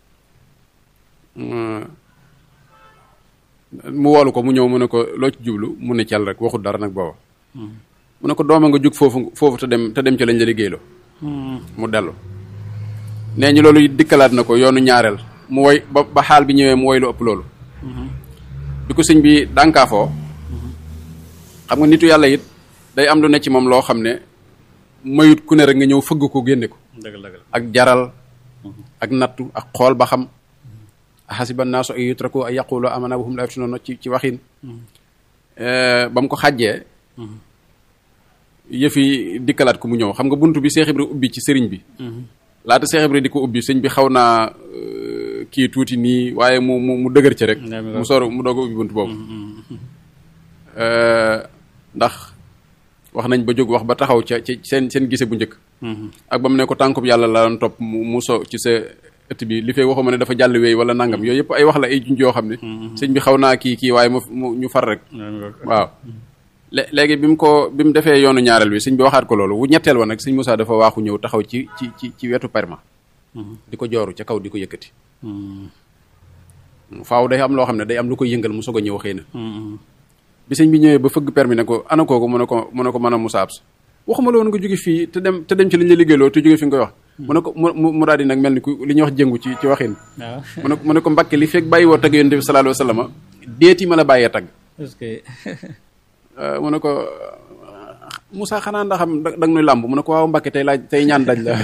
mu woolu ko mu ñëw mu ne ko loo ci jublu mu ne cal rek waxut dara nag booba mu ne ko dooma nga jug foofu te dem ci lañ la liggéeyloo mu dellu nee ñu loolu dikkalaat na ko yoonu ñaareel mu woy ba xaal bi ñëwee mu woy lu ëpp loolu bi ko sëñ bi dànkaafoo xam nga nitu yàlla it day am lu ne ci moom loo xam ne mayut ku ne rek nga ñëw fëgg ko génne ko ak jaral ak nattu ak xool ba xam xasiba naasu ay yutraku ay yaqulu amana wa hum la yaftunuun ci waxin ba mu ko xàjjee yëf yi dikkalaat ko mu ñëw xam nga bunt bi Seex Ibra ubbi ci sëriñ bi laata Seex Ibra di ko ubbi sëñ bi xaw naa kii tuuti nii waaye mu dëgër ci rek mu doog a ubbi bunt boobu ndax wax nañ ba jóg wax ba taxaw ca ci seen gise bu njëkk ak ba mu ne ko tànkub yàlla la doon topp mu so ci sa ëtt bi li fee waxuma ne dafa jàll weey wala nangam yooyu yëpp ay wax la ay junj yoo xam ne sëñ bi xaw naa kii waaye mu ñu far rek waaw léegi bi mu defee yoonu ñaareel bi sëñ bi waxaat ko loolu wu ñetteel wa nag sëñ Moussa dafa waaxu ñëw taxaw ci wetu perma di ko jooru ca kaw di ko yëkkati faaw day am loo xam ne day am lu koy yëngal mu soog a ñëw xëy na bi sëñ bi ñëwee ba fëgg permis ne ko ana kooku mu ne ko mën a Moussa Absa waxuma la woon nga jóge fii te dem ci liñ la liggéeyloo te jóge fi nga koy wax mu ne ko mu daal di nag mel ni ku li ñuy wax jëngu ci waxin mu ne ko Mbàkke li fekk bàyyi woo tagg yonent bi sallallahu alayhi wa sallam déeti ma la bàyyee tagg mu ne ko Moussa xanaa ndax xam da nga nuy làmb mu ne ko waaw Mbàkke tey ñaan daj la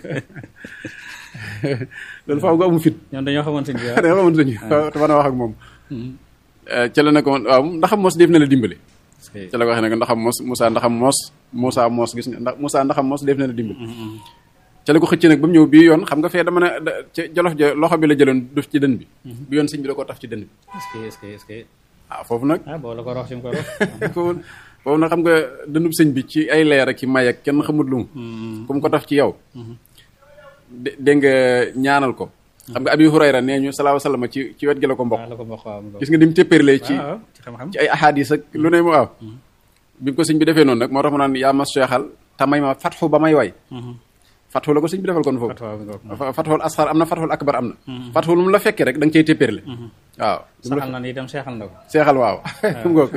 loolu faaw nga amu fit ñoom dañoo xamoon sëñ bi te mën a wax ak moom ca la ne ko waaw ndaxam mos def na la dimbali ca la ko waxee ne ko ndaxam mos Moussa mos gis nga ndax Moussa ndaxam mos def na la dimbali ca la ko xëcc nag ba mu ñëw bii yoon xam nga fee dama ne ca jolof ja loxo bi la jëloon def ci dën bi bi yoon sëñ bi da koo taf ci dën bi est-ce que foofu nag boo la ko rox si mu ko rox foofu nag xam nga dënub sëñ bi ci ay leer ak ci may ak kenn xamut lu mu ku mu ko taf ci yow dégg nga ñaanal ko xam nga Abi Hurayra nee ñu salaahu salaam ci wet gi la ko mbokk gis nga ni mu téppérlee ci ay ahadis ak lu ne mu waaw bi ko sëñ bi defee noonu nag moo tax mu naan yaa ma seexal te may ma fatxu ba may way fatxu la ko sëñ bi defal kon foofu fatxul asxar am na fatxul akbar am na fatxu lu mu la fekkee rek da nga cay téppérle waaw saxal na ni itam seexal na ko seexal waaw ngoog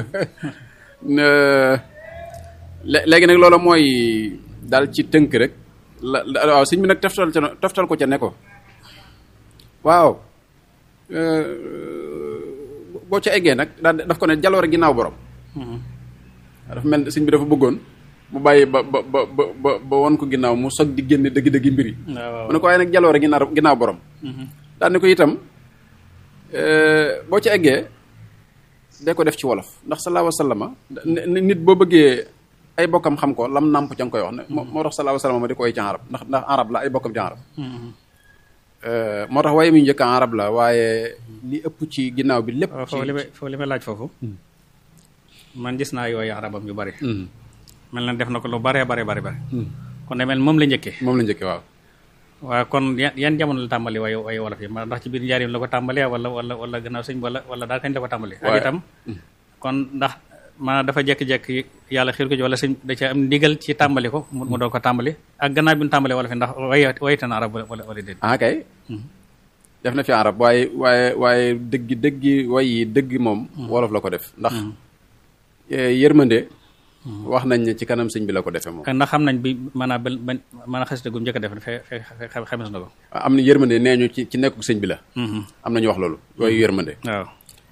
léegi nag loolu mooy daal ci tënk rek waaw sëñ bi nag toftal ko ca ne ko waaw boo ca eggee nag daf ko ne jaloore ginnaaw borom dafa mel sëñ bi dafa bëggoon mu bàyyi ba won ko ginnaaw mu sog di génne dëgg-dëgg mbiri mu ne ko waaye nag jaloore ginnaaw borom daal ne ko itam boo ca eggee dee ko def ci wolof ndax sallallahu alayhi wa sallam nit boo bëggee ay bokkam xam ko lam nàmp ca nga koy wax ne moo tax sallallahu alayhi wa sallam ma di koy ci arab ndax arab la ay bokkam ci arab moo tax waaye muy njëkk arab la waaye li ëpp ci ginnaaw bi lépp foofu li may laaj foofu man gis naa yooyu arabam yu bari mel na def na ko lu bari kon de mel moom la njëkkee waaw kon yan jamono la tàmbali waaye wolof yi ndax ci biir njaarim la ko tàmbalee wala gannaaw sëñ wala daal kañ la ko tàmbali ak itam kon ndax maanaam dafa jekki-jekki yàlla xiir ko ci wala sëñ da ca am ndigal ci tàmbali ko mu doon ko tàmbali ak gannaaw bi ñu tàmbalee wolof yi ndax wayte na arab wala déet kay def na fi arab waaye dëggi way yi dëgg moom wolof la ko def ndax yërmande wax nañ ne ci kanam sëñ bi la ko defee moom ndax xam nañ bi maanaam xasida gu njëkk a def xames na ko am na yërmande nee ñu ci nekku sëñ bi la am nañu wax loolu yooyu yërmande waaw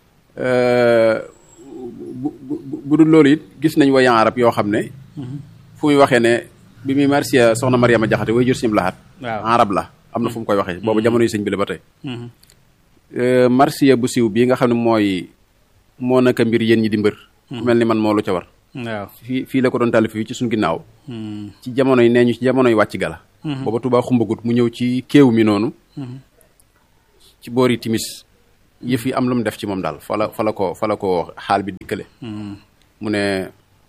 bu dul loolu it gis nañ wayan arab yoo xam ne fu muy waxee ne bi muy marsiya soxna Mariama Jaxate way jur sim laxaat arab la am na fu mu koy waxee boobu jamono yi sëñ bi la ba tey marsiya bu siiw bii nga xam ne moo naka mbir yéen ñi di mbër mel ni man moo lu ca war waaw fii la ko doon taalif fii ci suñu ginnaaw ci jamono yi nee ñu ci jamono yi wàcc gala booba Tuubaa xumbagut mu ñëw ci kéew mi noonu ci boori timis yëf yi am lu mu def ci moom daal fa la ko xaal bi dikkale mu ne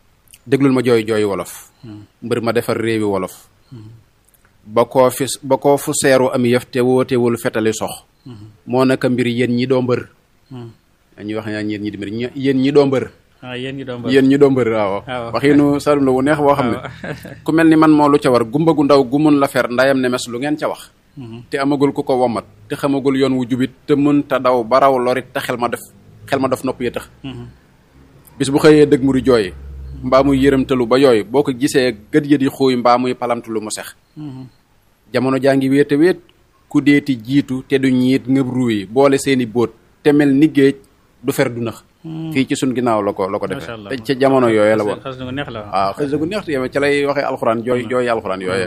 déglul ma jooy jooy wolof mbër ma defar réewi wolof ba koo fu seeru am yëf te wootewul fetali sox moo naka mbir yéen ñi doo mbër ñuy wax ñaan yéen ñi di mbër yéen ñi doo mbër yéen ñi doo mbër waaw waxinu Saalum la wu neex boo xam ne ku mel ni man moo lu ca war gumba gu ndaw gu mun la fer ndayam ne mes lu ngeen ca wax te amagul ku ko womat te xamagul yoon wu jubit te mën ta daw ba raw lorit te xel ma def nopp yi tax bis bu xëyee dëgg mu di jooy mbaa muy yërëmtalu ba yooyu boo ko gisee gët ya di xuuy mbaa muy palamtu lu mu sex jamono jaa ngi wéete wéet ku deeti jiitu te du ñiit ngëb ruuyi boole seeni bóot te mel ni géej du fer du nax fii ci sun ginnaaw la ko defee te ca jamono yooyu la woon waaw xës gu neex te yow ca lay waxee alxuraan jooy alxuraan yooyee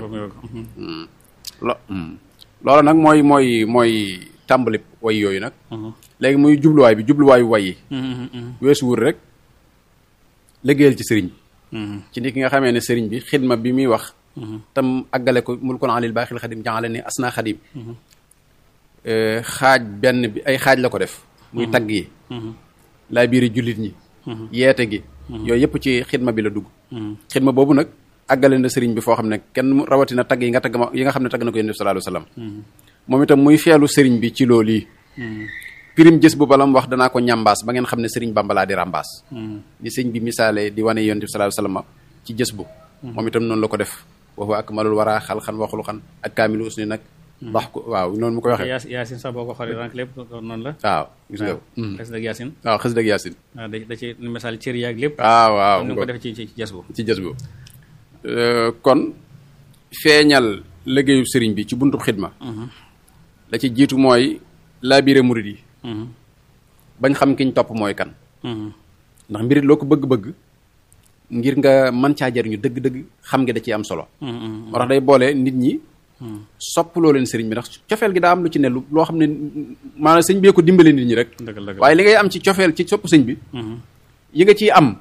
loolu nag mooy tàmbali way yooyu nag léegi muy jubluwaayu way yi weesu wur rek liggéeyal ci sëriñ bi ci ni ki nga xamee ne sëriñ bi xidma bi muy wax tam àggale ko mulkun alil baaxil xadim jàngale ni asna xadim xaaj benn bi ay xaaj la ko def muy tagg yi laa biiri jullit ñi yeete gi yooyu yëpp ci xidma bi la dugg xidma boobu nag àggale na sëriñ bi foo xam ne kenn rawatina tagg yi nga xam ne tagg na ko yonent bi sallallahu alayhi wasallam moom itam muy feelu sëriñ bi ci loolu yi pirim jës bu balam wax danaa ko ñambaas ba ngeen xam ne sëriñ Bamba laa di rambaas ni sëñ bi misaale di wane yonent bi sallallahu alayhi wasallam ci jës bu moom itam noonu la ko def waxu ak malul waraa xal-xan waxulu xan ak kaamilu usni nag wax ko waaw noonu mu koy waxee yaasin sax boo ko xoolee rank lépp noonu la waaw gis nga xës dëgg yaasin waaw xës dëgg yaasin waaw da ci misaal cër yaag lépp waaw ni ko def ci jës bu kon feeñal liggéeyu sëriñ bi ci buntu xidma la ci jiitu mooy laabire murid yi bañ xam kiñ topp mooy kan ndax mbirit loo ko bëgg-bëgg ngir nga mën caa jariñu dëgg-dëgg xam nga da ciy am solo moo tax day boole nit ñi sopp loo leen sëriñ bi ndax cofeel gi daa am lu ci ne loo xam ne maanaam sëñ bee ko dimbale nit ñi rek waaye li ngay am ci cofeel ci sopp sëñ bi yi nga ciy am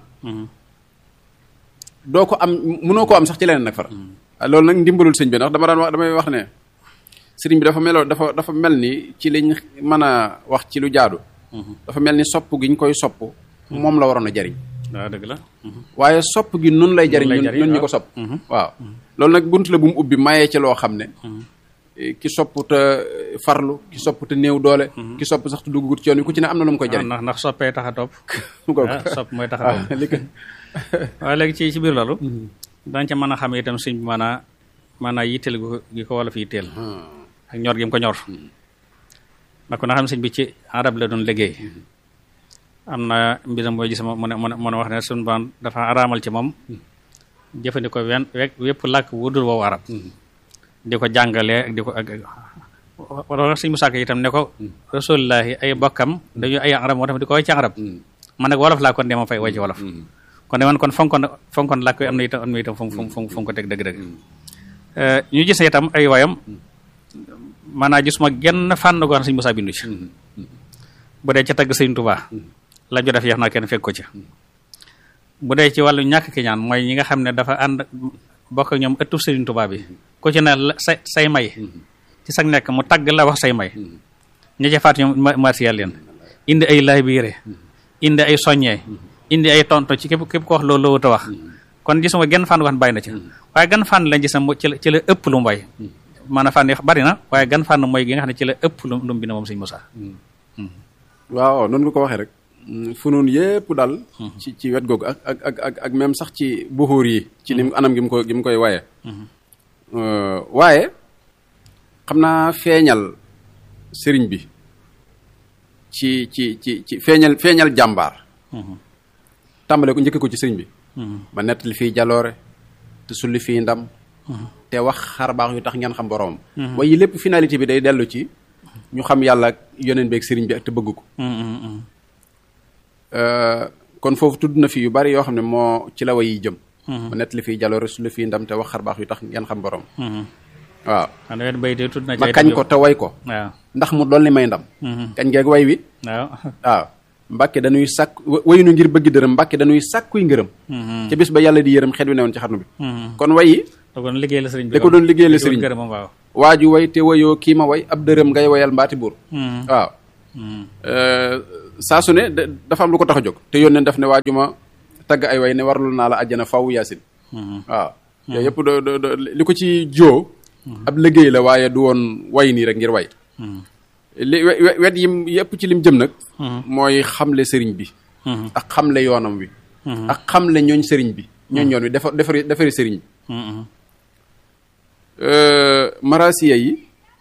doo ko am mënoo koo am sax ci leneen nag fara loolu nag ndimbalul sëñ bi ndax damay wax ne sëriñ bi dafa mel ni ci liñ mën a wax ci lu jaadu dafa mel ni sopp gi ñu koy sopp moom la waroon a jariñ waaw dëgg la waaye sopp gi nun lay jariñ ñun ñu ko sopp waaw loolu nag bunt la bu mu ubbi mayee ci loo xam ne ki sopp te farlu ki sopp te néew doole ki sopp sax te duggut ci yoon wi ku ci ne am na lu mu koy jariñ ndax soppee tax a topp sopp mooy tax a topp waaye léegi ci biir loolu dañ ca mën a xam itam sëñ bi maanaa yitteel gi ko wala fi yitteel ak ñor gi mu ko ñor ndax ko na xam sëñ bi ci arab la doon liggéey am na mbiram booy gis mu ne wax ne suñu baan dafa araamal ci moom jëfandikoo wépp làkk wudul woowu arab di ko jàngalee ak di ko ak wala sëñ Musaa Ka itam ne ko rasulullahi ay bokkam dañu ay arab moo tax di ko way ci arab man nag wolof laa kon de ma fay way ci wolof kon de man kon fonkoon làkk yi am na itam fu ko teg dëgg-dëgg ñu gis itam ay wayam maanaam gisuma genn fànn goo xam sëñ Musaa bindu ci bu dee ca tagg sëñ Tuubaa la jo def yeex naa kenn fekk ko ci bu dee ci wàllu ñàkk ki ñaan mooy ñi nga xam ne dafa ànd bokk ak ñoom ëttu sëriñ Tuubaa bi ku ci ne say may ci sag nekk mu tagg la wax say may ña ca faat ñoom martial leen indi ay laay biire indi ay soññee indi ay tonto ci képp ko wax loolu loo wut a wax kon gisuma genn fànn wax bàyyi na ci waaye gan fànn lañ gis na ci la ëpp lu mu way maanaam fànn yi bari na waaye gan fànn mooy gi nga xam ne ci la ëpp lu mu bind moom sëñ Musaa waaw noonu nga ko waxee rek fu noonu yépp daal ci wet googu ak même sax ci buxuur yi ci ni anam gi mu koy waye waaye xam naa feeñal sëriñ bi ci feeñal jàmbaar tàmbale ko njëkke ko ci sëriñ bi ba nettali fii jaloore te sulli fii ndam te wax xar baax yu tax ngeen xam boroomam waaye lépp finalité bi day dellu ci ñu xam yàlla ak yoneen beeg sëriñ bi ak te bëgg ko kon foofu tudd na fi yu bari yoo xam ne moo ci la way yi jëm ba nettali fii jaloore sulli fii ndam te wax xar baax yu tax ngeen xam boroom waaw ma kañ ko te way ko ndax mu dolli may ndam kañ ngeeg way wi waaw mbàkke dañuy sàkk wayunu ngir bëgg dërëm mbàkke dañuy sàkkuy ngërëm ca bis ba yàlla di yërëm xet wi newoon ci xarnu bi kon wayi da ko doon liggéeyal sëriñ bi waaju way te wayoo kii ma way ab dërëm ngay wayal mbaati buur waaw saa su ne dafa am lu ko tax a jóg te yónneen daf ne waaju ma tagg ay way ne warlul naa la àjjana faw yaasin waaw yooyu yëpp li ko ci joo ab liggéey la waaye du woon way nii rek ngir way li wet yi yëpp ci lim jëm nag mooy xamle sëriñ bi ak xamle yoonam wi ak xamle ñooñ sëriñ bi ñooñ yoon wi defari sëriñ bi marasiya yi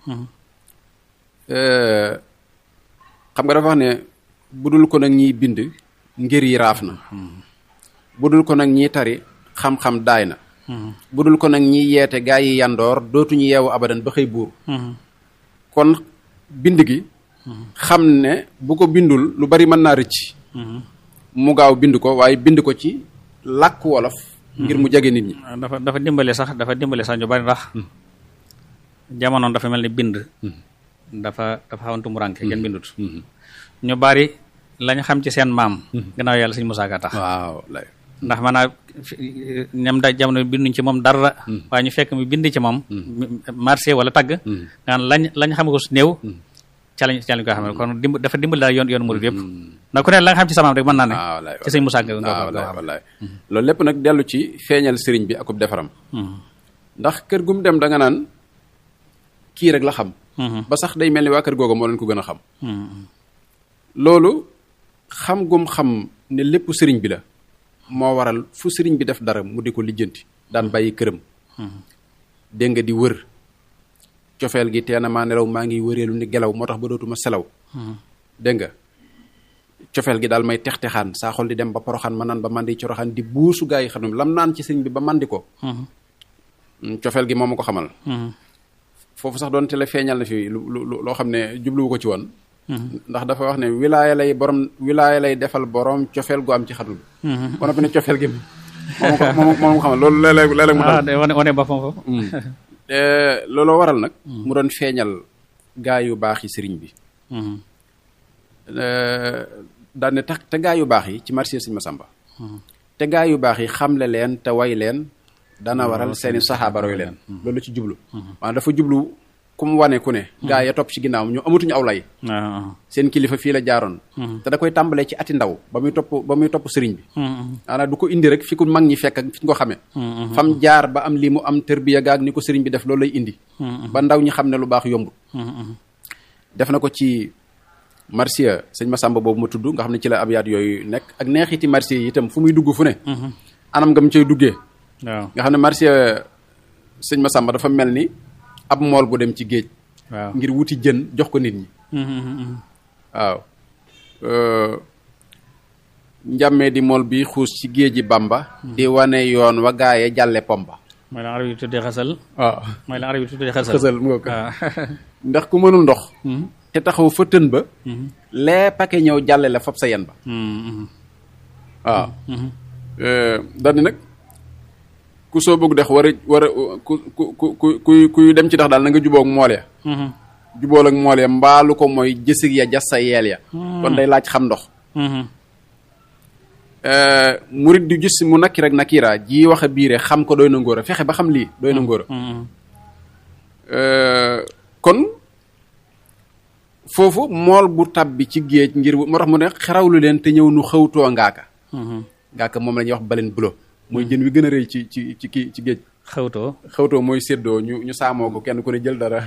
xam nga dafa wax ne budul ko nag ñiy bind ngir yi raaf na budul ko nag ñiy tari xam-xam daay na budul ko nag ñiy yeete gaa yi yandoor dootuñu yeewu abadan ba xëy buur kon bind gi xam ne bu ko bindul lu bari mën naa rëcc mu gaaw bind ko waaye bind ko ci làkk wolof ngir mu jege nit ñi dafa dimbale sax ñu bari ndax jamono dafa mel ni bind dafa xawantu mu rànke kenn bindut ñu bari lañ xam ci seen maam gannaaw yàlla Sëñ Musaa Ka tax waaw ndax maanaam ñam da jamono binduñ ci moom dara waaye ñu fekk mi bind ci moom marché wala tagg ngaan lañ xam ko su néew ca lañ ko xam kon dafa dimbali daal yoon murid yëpp ndax ku ne la nga xam ci samaam rek mën naa ne ci Sëñ Musaa Ka wallaay loolu lépp nag dellu ci feeñal sëriñ bi akub defaram ndax kër gum dem da nga naan kii rek la xam ba sax day mel ni waa kër googa moo leen ko gën a xam loolu xam gum xam ne lépp sëriñ bi la moo waral fu sëriñ bi def dara mu di ko lijjanti daan bàyyi këram dégg nga di wër cofeel gi teena maa nelaw maa ngi wëreelu ni gelaw moo tax ba dootuma selaw dégg nga cofeel gi daal may tex-texaan saa xol di dem ba poroxaan ma naan ba mandi coroxaan di buusu gaa yi xam ne lam naan ci sëriñ bi ba mandi ko cofeel gi moo ma ko xamal foofu sax doon te la feeñal na fi loo xam ne jubluwu ko ci woon ndax dafa wax ne wilaaya lay defal borom cofeel gu am ci xatul ba noppi ne cofeel gi moom xamal loolu léeg-léeg mu dal wane boppam foofu looloo waral nag mu doon feeñal gaa yu baax yi sëriñ bi daan ne tax te gaa yu baax yi ci marché Sëñ Masamba te gaa yu baax yi xamle leen te way leen dana waral seeni saxaaba roy leen loolu ci jublu maanaam dafa jublu ku mu wane ku ne gaa ya topp ci ginnaawam ñu amatuñu aw lay seen kilifa fii la jaaroon te da koy tàmbalee ci ati ndaw ba muy topp sëriñ bi maanaam du ko indi rek fi ku mag ñi fekk ak fi ñu ko xamee fam jaar ba am lii mu am tërbiya gaag ni ko sëriñ bi def loolu lay indi ba ndaw ñi xam ne lu baax yombut def na ko ci marsiya Sëñ Masamba boobu ma tudd nga xam ne ci la abyaat yooyu nekk ak neexiti marsiya yi itam fu muy dugg fu ne anam nga mu cay duggee waaw nga xam ne marsiya Sëñ Masamba dafa mel ni ab mool bu dem ci géej ngir wuti jën jox ko nit ñi waaw njàmmee di mool bi xuus ci géeji Bamba di wane yoon wa gaaye jàlle pomba mooy la arab yi tuddee xasal mu nga ko ndax ku mënul ndox te taxaw fa tën ba lee pake ñëw jàlle la fab sa yen ba waaw daal di nag ku soo bëgg dex war a kuy dem ci tax daal na nga jubóog mool ya jubóol ak mool ya mbaalu ko mooy jësig ya jas sa yeel ya kon day laaj xam ndox murit di gis mu nakki rek nakira ji wax a biire xam ko doy na ngóor a fexe ba xam lii doy na ngóor a kon foofu mool bu tabbi ci géej ngir moo tax mu ne xerawlu leen te ñëw nu xawtoo ngaaka moom la ñuy wax balen bulo mooy jën wi gën a rëy ci géej xawtoo mooy séddoo ñu saamoo ko kenn ku ne jël dara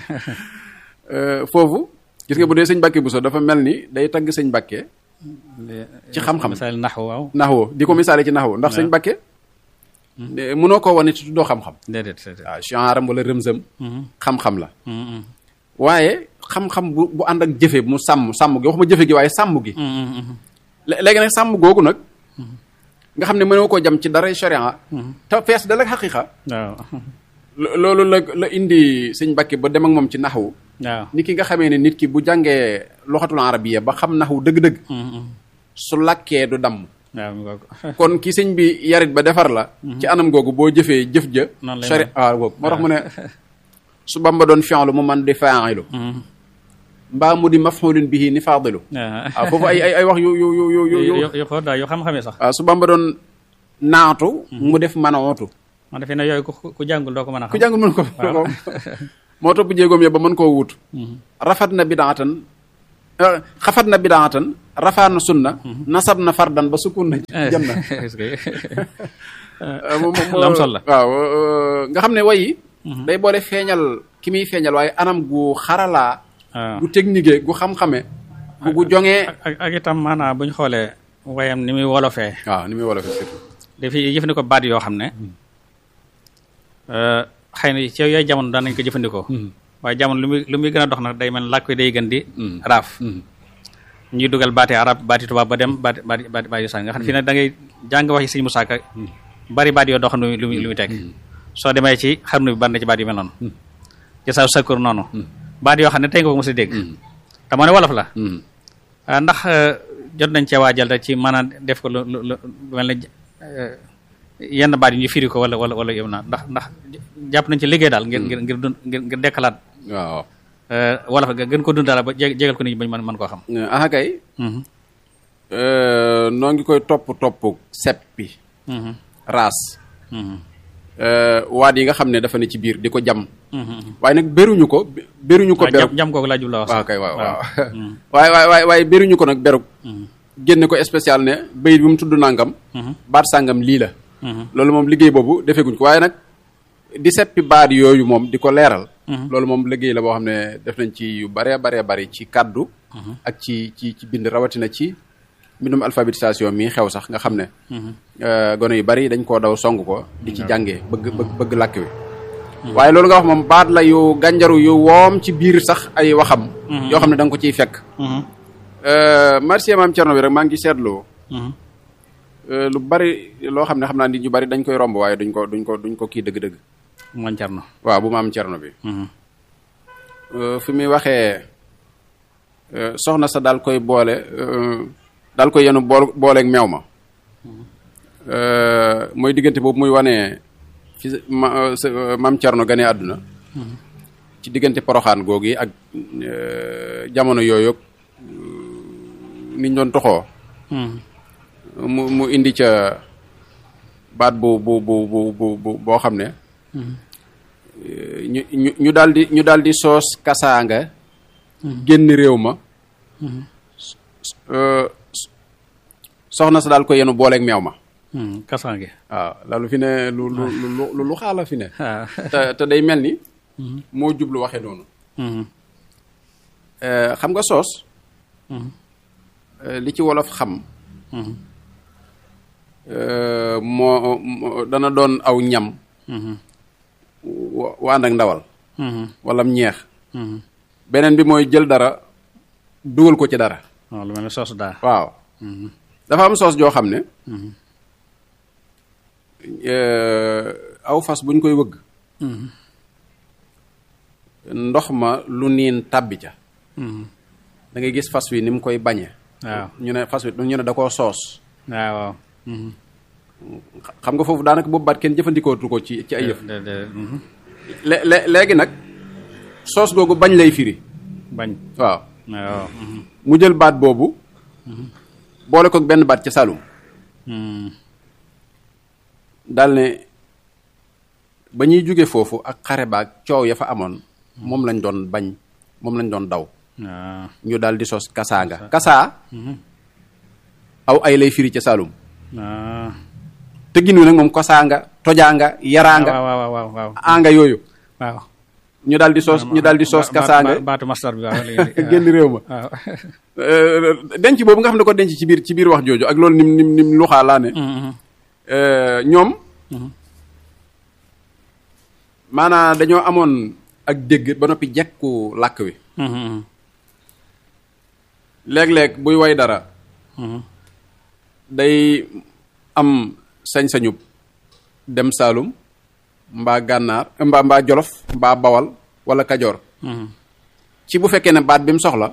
foofu gis nga bu dee sëñ Mbàkke Buso dafa mel ni day tagg sëñ Mbàkke ci xam-xam misaal naxwu di ko misaale ci naxwu ndax sëñ Mbàkke mënoo ko wane ci tuddoo xam-xam déedéet waaw chanram wala rëmsëm xam-xam la waaye xam-xam bu ànd ak jëfe mu sàmm gi waxuma jëfe gi waaye sàmm gi léegi nag sàmm googu nag nga xam ne mënoo koo jam ci dara sharia te fees dal ak xaqiqa waaw loolu la indi sëñ Mbàkke ba dem ak moom ci naxwu waaw ni ki nga xamee ne nit ki bu jàngee loxatul arabiya ba xam naxwu dëgg-dëgg su làkkee du damm kon ki sëñ bi yarit ba defar la ci anam googu boo jëfee jëf ja sharia waaw googu moo tax mu ne su Bamba doon fi'lu mu man di fa'ilu mbaa mu di maf'ulun bihi ni faadilu waaw foofu ay wax yu xool daal yoo xam-xamee sax waaw su Bamba doon naatu mu def mën a ootu man defe ne yooyu ku jàngul doo ko mën a xam ku jàngul mën ko moo topp jéegoom ya ba mën koo wut rafat na bidaatan xafat na bidaatan rafaa na sunna nasab na fardan ba sukun na jëm na am solo la waaw nga xam ne way day boole feeñal ki muy feeñal waaye anam gu xaralaa gu technique gu xam-xame gu jongee ak itam maanaam bu ñu xoolee wayam ni muy wolofee waaw ni muy wolofee surtout dafay jëfandikoo baat yoo xam ne xëy na ci yooyu jamono daan nañ ko jëfandikoo waaye jamono lu muy gën a dox nag day mel làkk wi day gën di raaf ñuy dugal baati arab baati tubaab ba dem baati yu sàn nga xam ne fii nag da ngay jàng wax yi Sëñ Musaa Ka bari baat yoo dox lu muy teg soo demee ci xarnu bi bari na ci baat yu mel noonu ci sa sakkur noonu baat yoo xam ne tey nga ko mos a dégg te moo ne wolof la ndax jot nañ cee waajal rek ci maanaam def ko lu mel ne yenn baat yi ñu firi ko wala yow naa ndax jàpp nañ ci liggéey daal ngir dekkalaat waaw wolof ga gën ko dundal ba jégal ko nit ñi bañ mën koo xam aha kay noo ngi koy topp seppi raas waat yi nga xam ne dafa ne ci biir di ko jam waaye nag beruñu ko beruk jam kooku laa jubla wax waaw kay waaw waaye beruñu ko nag beruk génne ko spécial ne bayit bi mu tudd nangam baat sàngam lii la loolu moom liggéey boobu defeeguñ ko waaye nag di seppi baat yooyu moom di ko leeral loolu moom liggéey la boo xam ne def nañ ci yu baree bari ci kaddu ak ci bind rawatina ci mbindum alphabétisation mi xew sax nga xam ne gone yu bari dañ koo daw song ko di ci jàngee bëgg làkk wi waaye loolu nga wax moom baat la yu gànjaru yu woom ci biir sax ay waxam yoo xam ne da nga ko ciy fekk merci maam Thierno bi rek maa ngi seetloo lu bari loo xam ne xam naa nit ñu bari dañ koy romb waaye duñ ko kii dëgg-dëgg maam Thierno waaw bu maam Thierno bi fi muy waxee soxna sa daal koy boole daal koy yenu booleeg meew ma mooy diggante boobu muy wane fi maam Thierno gane àdduna ci diggante poroxaan googu ak jamono yooyu niñ doon toxoo mu indi ca baat boo xam ne ñu daal di soos kasaanga génn réew ma soxna sa daal ko yenu booleeg meew ma kasaange waaw loolu fi ne lu xaala fi ne te day mel ni moo jublu waxe noonu xam nga soos li ci wolof xam moo dana doon aw ñam wa ànd ak ndawal wala ñeex beneen bi mooy jël dara dugal ko ci dara waaw lu mel ne soos daa waaw dafa am soos joo xam ne aw fas buñ koy wëgg ndox ma lu niin tàbbi ca da ngay gis fas wi ni mu koy bañe waaw ñu ne fas wi ñu ne da koo soos waaw xam nga foofu daanaka boobu baat kenn jëfandikootu ko ci ay yëf léegi nag soos googu bañ lay firi bañ waaw waaw mu jël baat boobu boole ko benn baat ca Saloum daal ne ba ñuy jóge foofu ak xare baag coow ya fa amoon moom lañ doon bañ moom lañ doon daw ñu daal di sos kasaanga kasaa aw ay lay firi ca Saloum tëggin wi nag moom kosaanga tojaanga yaraanga waaw anga yooyu waaw ñu daal di soos kasaanga baatu mastar bi waaw génn réew ma waaw denc boobu nga xam ne ko denc ci biir wax jooju ak loolu nim luxaa laa ne ñoom maanaam dañoo amoon ak dégg ba noppi jekku làkk wi léeg-léeg buy way dara day am sañ-sañu dem Saalum mbaa gànnaar mbaa Jolof mbaa Bawal wala Kajoor ci bu fekkee ne baat bi mu soxla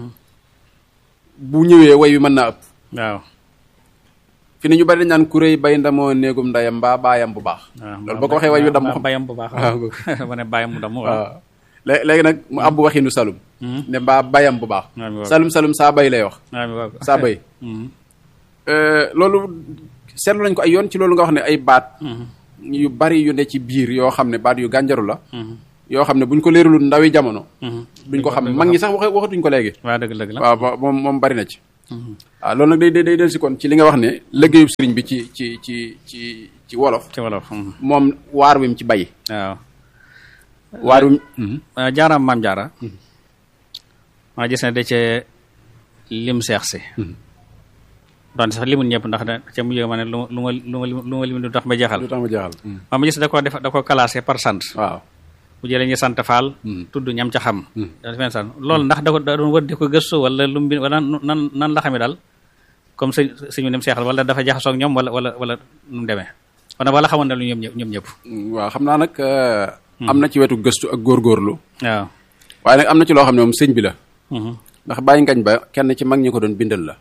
bu ñëwee way wi mën naa ëpp waaw fi ne ñu bari dañ naan kuréy bay ndamoo néegum ndayam mbaa baayam bu baax loolu boo ko waxee way wi damm xam bayam bu baax ma ne bayam mu damm waaw léegi nag mu abbu waxinu Saloum ne mbaa bayam bu baax Saloum saa bay lay wax saa bay loolu seetlu nañ ko ay yoon ci loolu nga wax ne ay baat yu bari yu ne ci biir yoo xam ne baat yu gànjaru la yoo xam ne buñ ko leeralul ndawi jamono duñ ko xam mag ñi sax waxatuñ ko léegi waaw dëgg la waaw moom bari na ci waaw loolu nag day del si kon ci li nga wax ne liggéeyub sëriñ bi ci wolof moom waar wi mu ci bay waaw waar wi jaaraam maam jaara maa gis ne da cee lim seex si donte sax limul ñëpp ndax da ca mujj ma ne lu ma lim du tax ma jeexal waaw ma gis da ko classé par sant waaw bu jëlee ñu sant Faal tudd ñam ca xam dafa sant loolu ndax da doon wër di ko gëstu wala lu mu bind wala nan la xamee daal comme suñu nem seexal wala dafa jaxasoo ak ñoom wala nu mu demee wala xamoon na lu ñoom ñëpp waaw xam naa nag am na ci wetu gëstu ak góorgóorlu waaw waaye nag am na ci loo xam ne moom sëñ bi la ndax bàyyi ngañ ba kenn ci mag ñi ko doon bindal la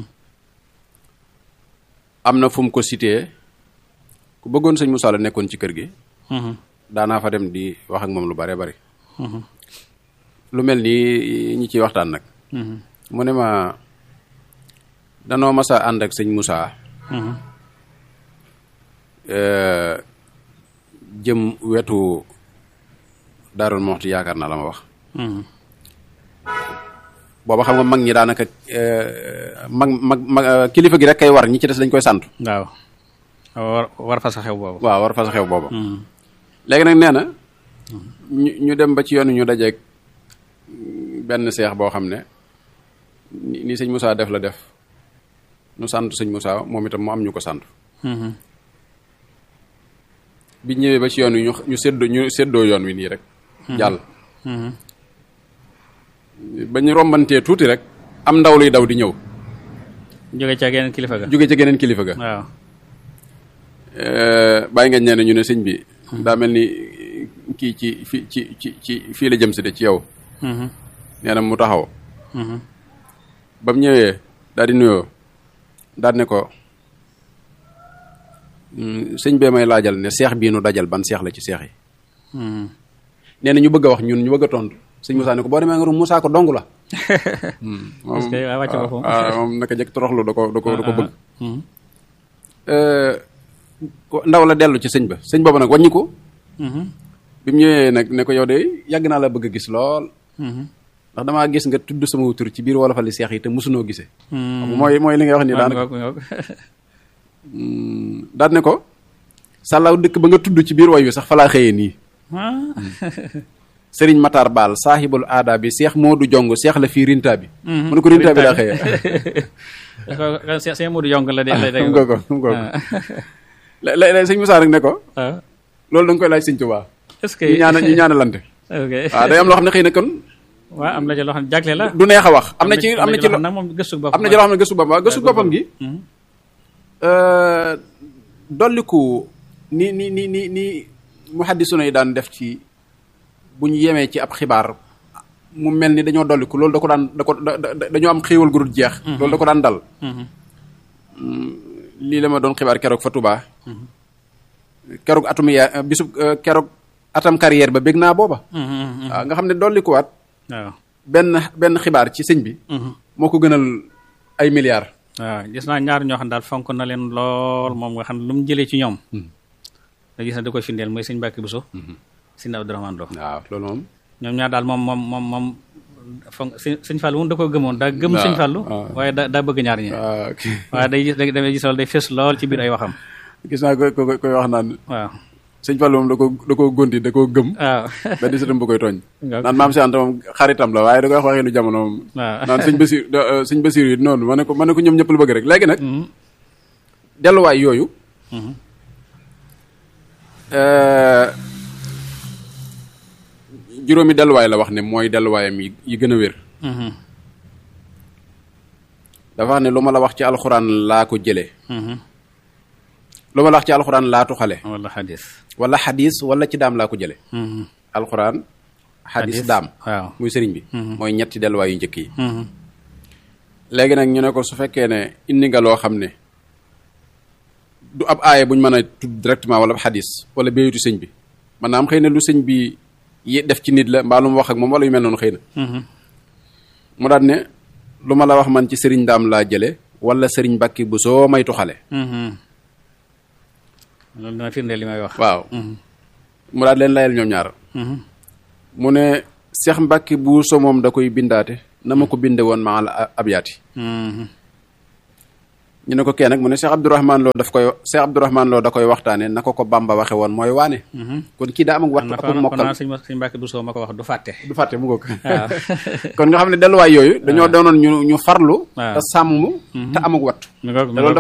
am na fu mu ko cité ku bëggoon sëñ Moussa la nekkoon ci kër gi daanaa fa dem di wax ak moom lu bare bari lu mel ni ñi ciy waxtaan nag mu ne ma danoo masa ànd ak sëñ Moussa jëm wetu Daarul Muxti yaakaar naa la ma wax booba xam nga mag ñi daanaka mag kilifa gi rek kay war ñi ci des dañ koy sant waaw war fa sa xew boobu waaw war fa sa xew boobu léegi nag nee na ñu dem ba ci yoon ñu dajeeg benn seex boo xam ne ni sëñ Moussa def la def ñu sant sëñ Moussa moom itam mu am ñu ko sant bi ñëwee ba ci yoon wi ñu séddoo yoon wi nii rek jàll ba ñu rombantee tuuti rek am ndaw luy daw di ñëw jóge ca geneen kilifa ga waaw bàyyi nga nee na ñu ne sëñ bi daa mel ni kii ci fii la jëm si de ci yow nee na mu taxaw ba mu ñëwee daal di nuyoo daal ne ko sëñ bee may laajal ne seex bii nu dajal ban seex la ci seex yi nee na ñu bëgg a wax ñun ñu bëgg a tontu sëñ Moussa ne ko boo demee nga Moussa ko dong la moom naka jëkk toroxlu da ko bëgg ndaw la dellu ci sëñ ba sëñ boobu nag wàññi ko bi mu ñëwee nag ne ko yow de yàgg naa la bëgg a gis lool ndax damaa gis nga tudd sama tur ci biir wolofali seex yi te mosunoo gisee mooy li nga wax ni daanaka daal ne ko sàllaaw dëkk ba nga tudd ci biir way wi sax fa laa xëyee nii sëriñ Matar Baal saaxibul aada bi seex Moodu Jong seex la fii rinta bi mu ne ko rinta bi laa xëyee seex Moodu Jong la de léegi sëñ Moussa rek ne ko loolu da nga koy laaj sëñ Tuubaa est-ce que ñu ñaanalante waaw day am loo xam ne xëy na kon waaw am na ci loo xam ne jagle la du neex a wax am na ci loo xam ne gëstu boppam gëstu boppam gi dolliku ni muhaddisuna yi daan def ci bu ñu yemee ci ab xibaar mu mel ni dañoo dolliku loolu dañoo am xéewal gu dul jeex loolu da ko daan dal lii la ma doon xibaar keroog fa Touba keroog keroog atam carrière ba bég naa booba waaw nga xam ne dollikuwaat waaw benn xibaar ci sëñ bi moo ko gënal ay milliards waaw gis naa ñaar ñoo xam daal fonk na leen lool moom nga xam ne lu mu jëlee ci ñoom da gis na da koy findeel mooy sëñ Mbàkke Buso sëñ Abdourahmane Lo waaw loolu moom ñoom ñaar daal moom fonk sëñ Fallu moom da ko gëmoon daa gëm sëñ Fallu waaye daa bëgg ñaar ñi waaye day gis loolu day fës lool ci biir ay waxam gis naa koy wax naan waaw sëñ Fallu moom da ko gonti da koo gëm waaw benn sëtam bu koy tooñ naan maam si Anta moom xaritam la waaye da koy wax waxee lu jamono moom naan sëñ Basiir yi noonu ma ne ko ñoom ñëpp lu bëgg rek léegi nag delluwaay yooyu juróomi delluwaay la wax ne mooy delluwaayam yi gën a wér dafa wax ne lu ma la wax ci alxuraan laa ko jëlee lu ma la wax ci alxuraan laa tuxale wala xadis wala ci daam laa ko jële alxuraan xadis daam waaw muy sëriñ bi mooy ñetti delluwaay yu njëkk yi léegi nag ñu ne ko su fekkee ne indi nga loo xam ne du ab aaya buñ mën a tudd directement wala ab xadis wala béyatu sëñ bi maanaam xëy na lu sëñ bi def ci nit la mbaa lu mu wax ak moom wala yu mel noonu xëy na mu daal ne lu ma la wax man ci sëriñ daam laa jële wala sëriñ Mbàkke bu soo may tuxale loolu dina firndeel li may wax waaw mu daal leen layal ñoom ñaar mu ne Cheikh Mbacke Bousso moom da koy bindaate na ma ko binde woon maal abyaati ñu ne ko kee nag mu ne Cheikh Abdourahmane Lo da koy waxtaane na ko Bamba waxe woon mooy waane kon kii daa am ak wattu ak mokkal sëñ Mbacke Bousso ma ko wax du fàtte mu ko kon nga xam ne delluwaay yooyu dañoo doonoon ñu farlu te sàmm te am ak wattu te loolu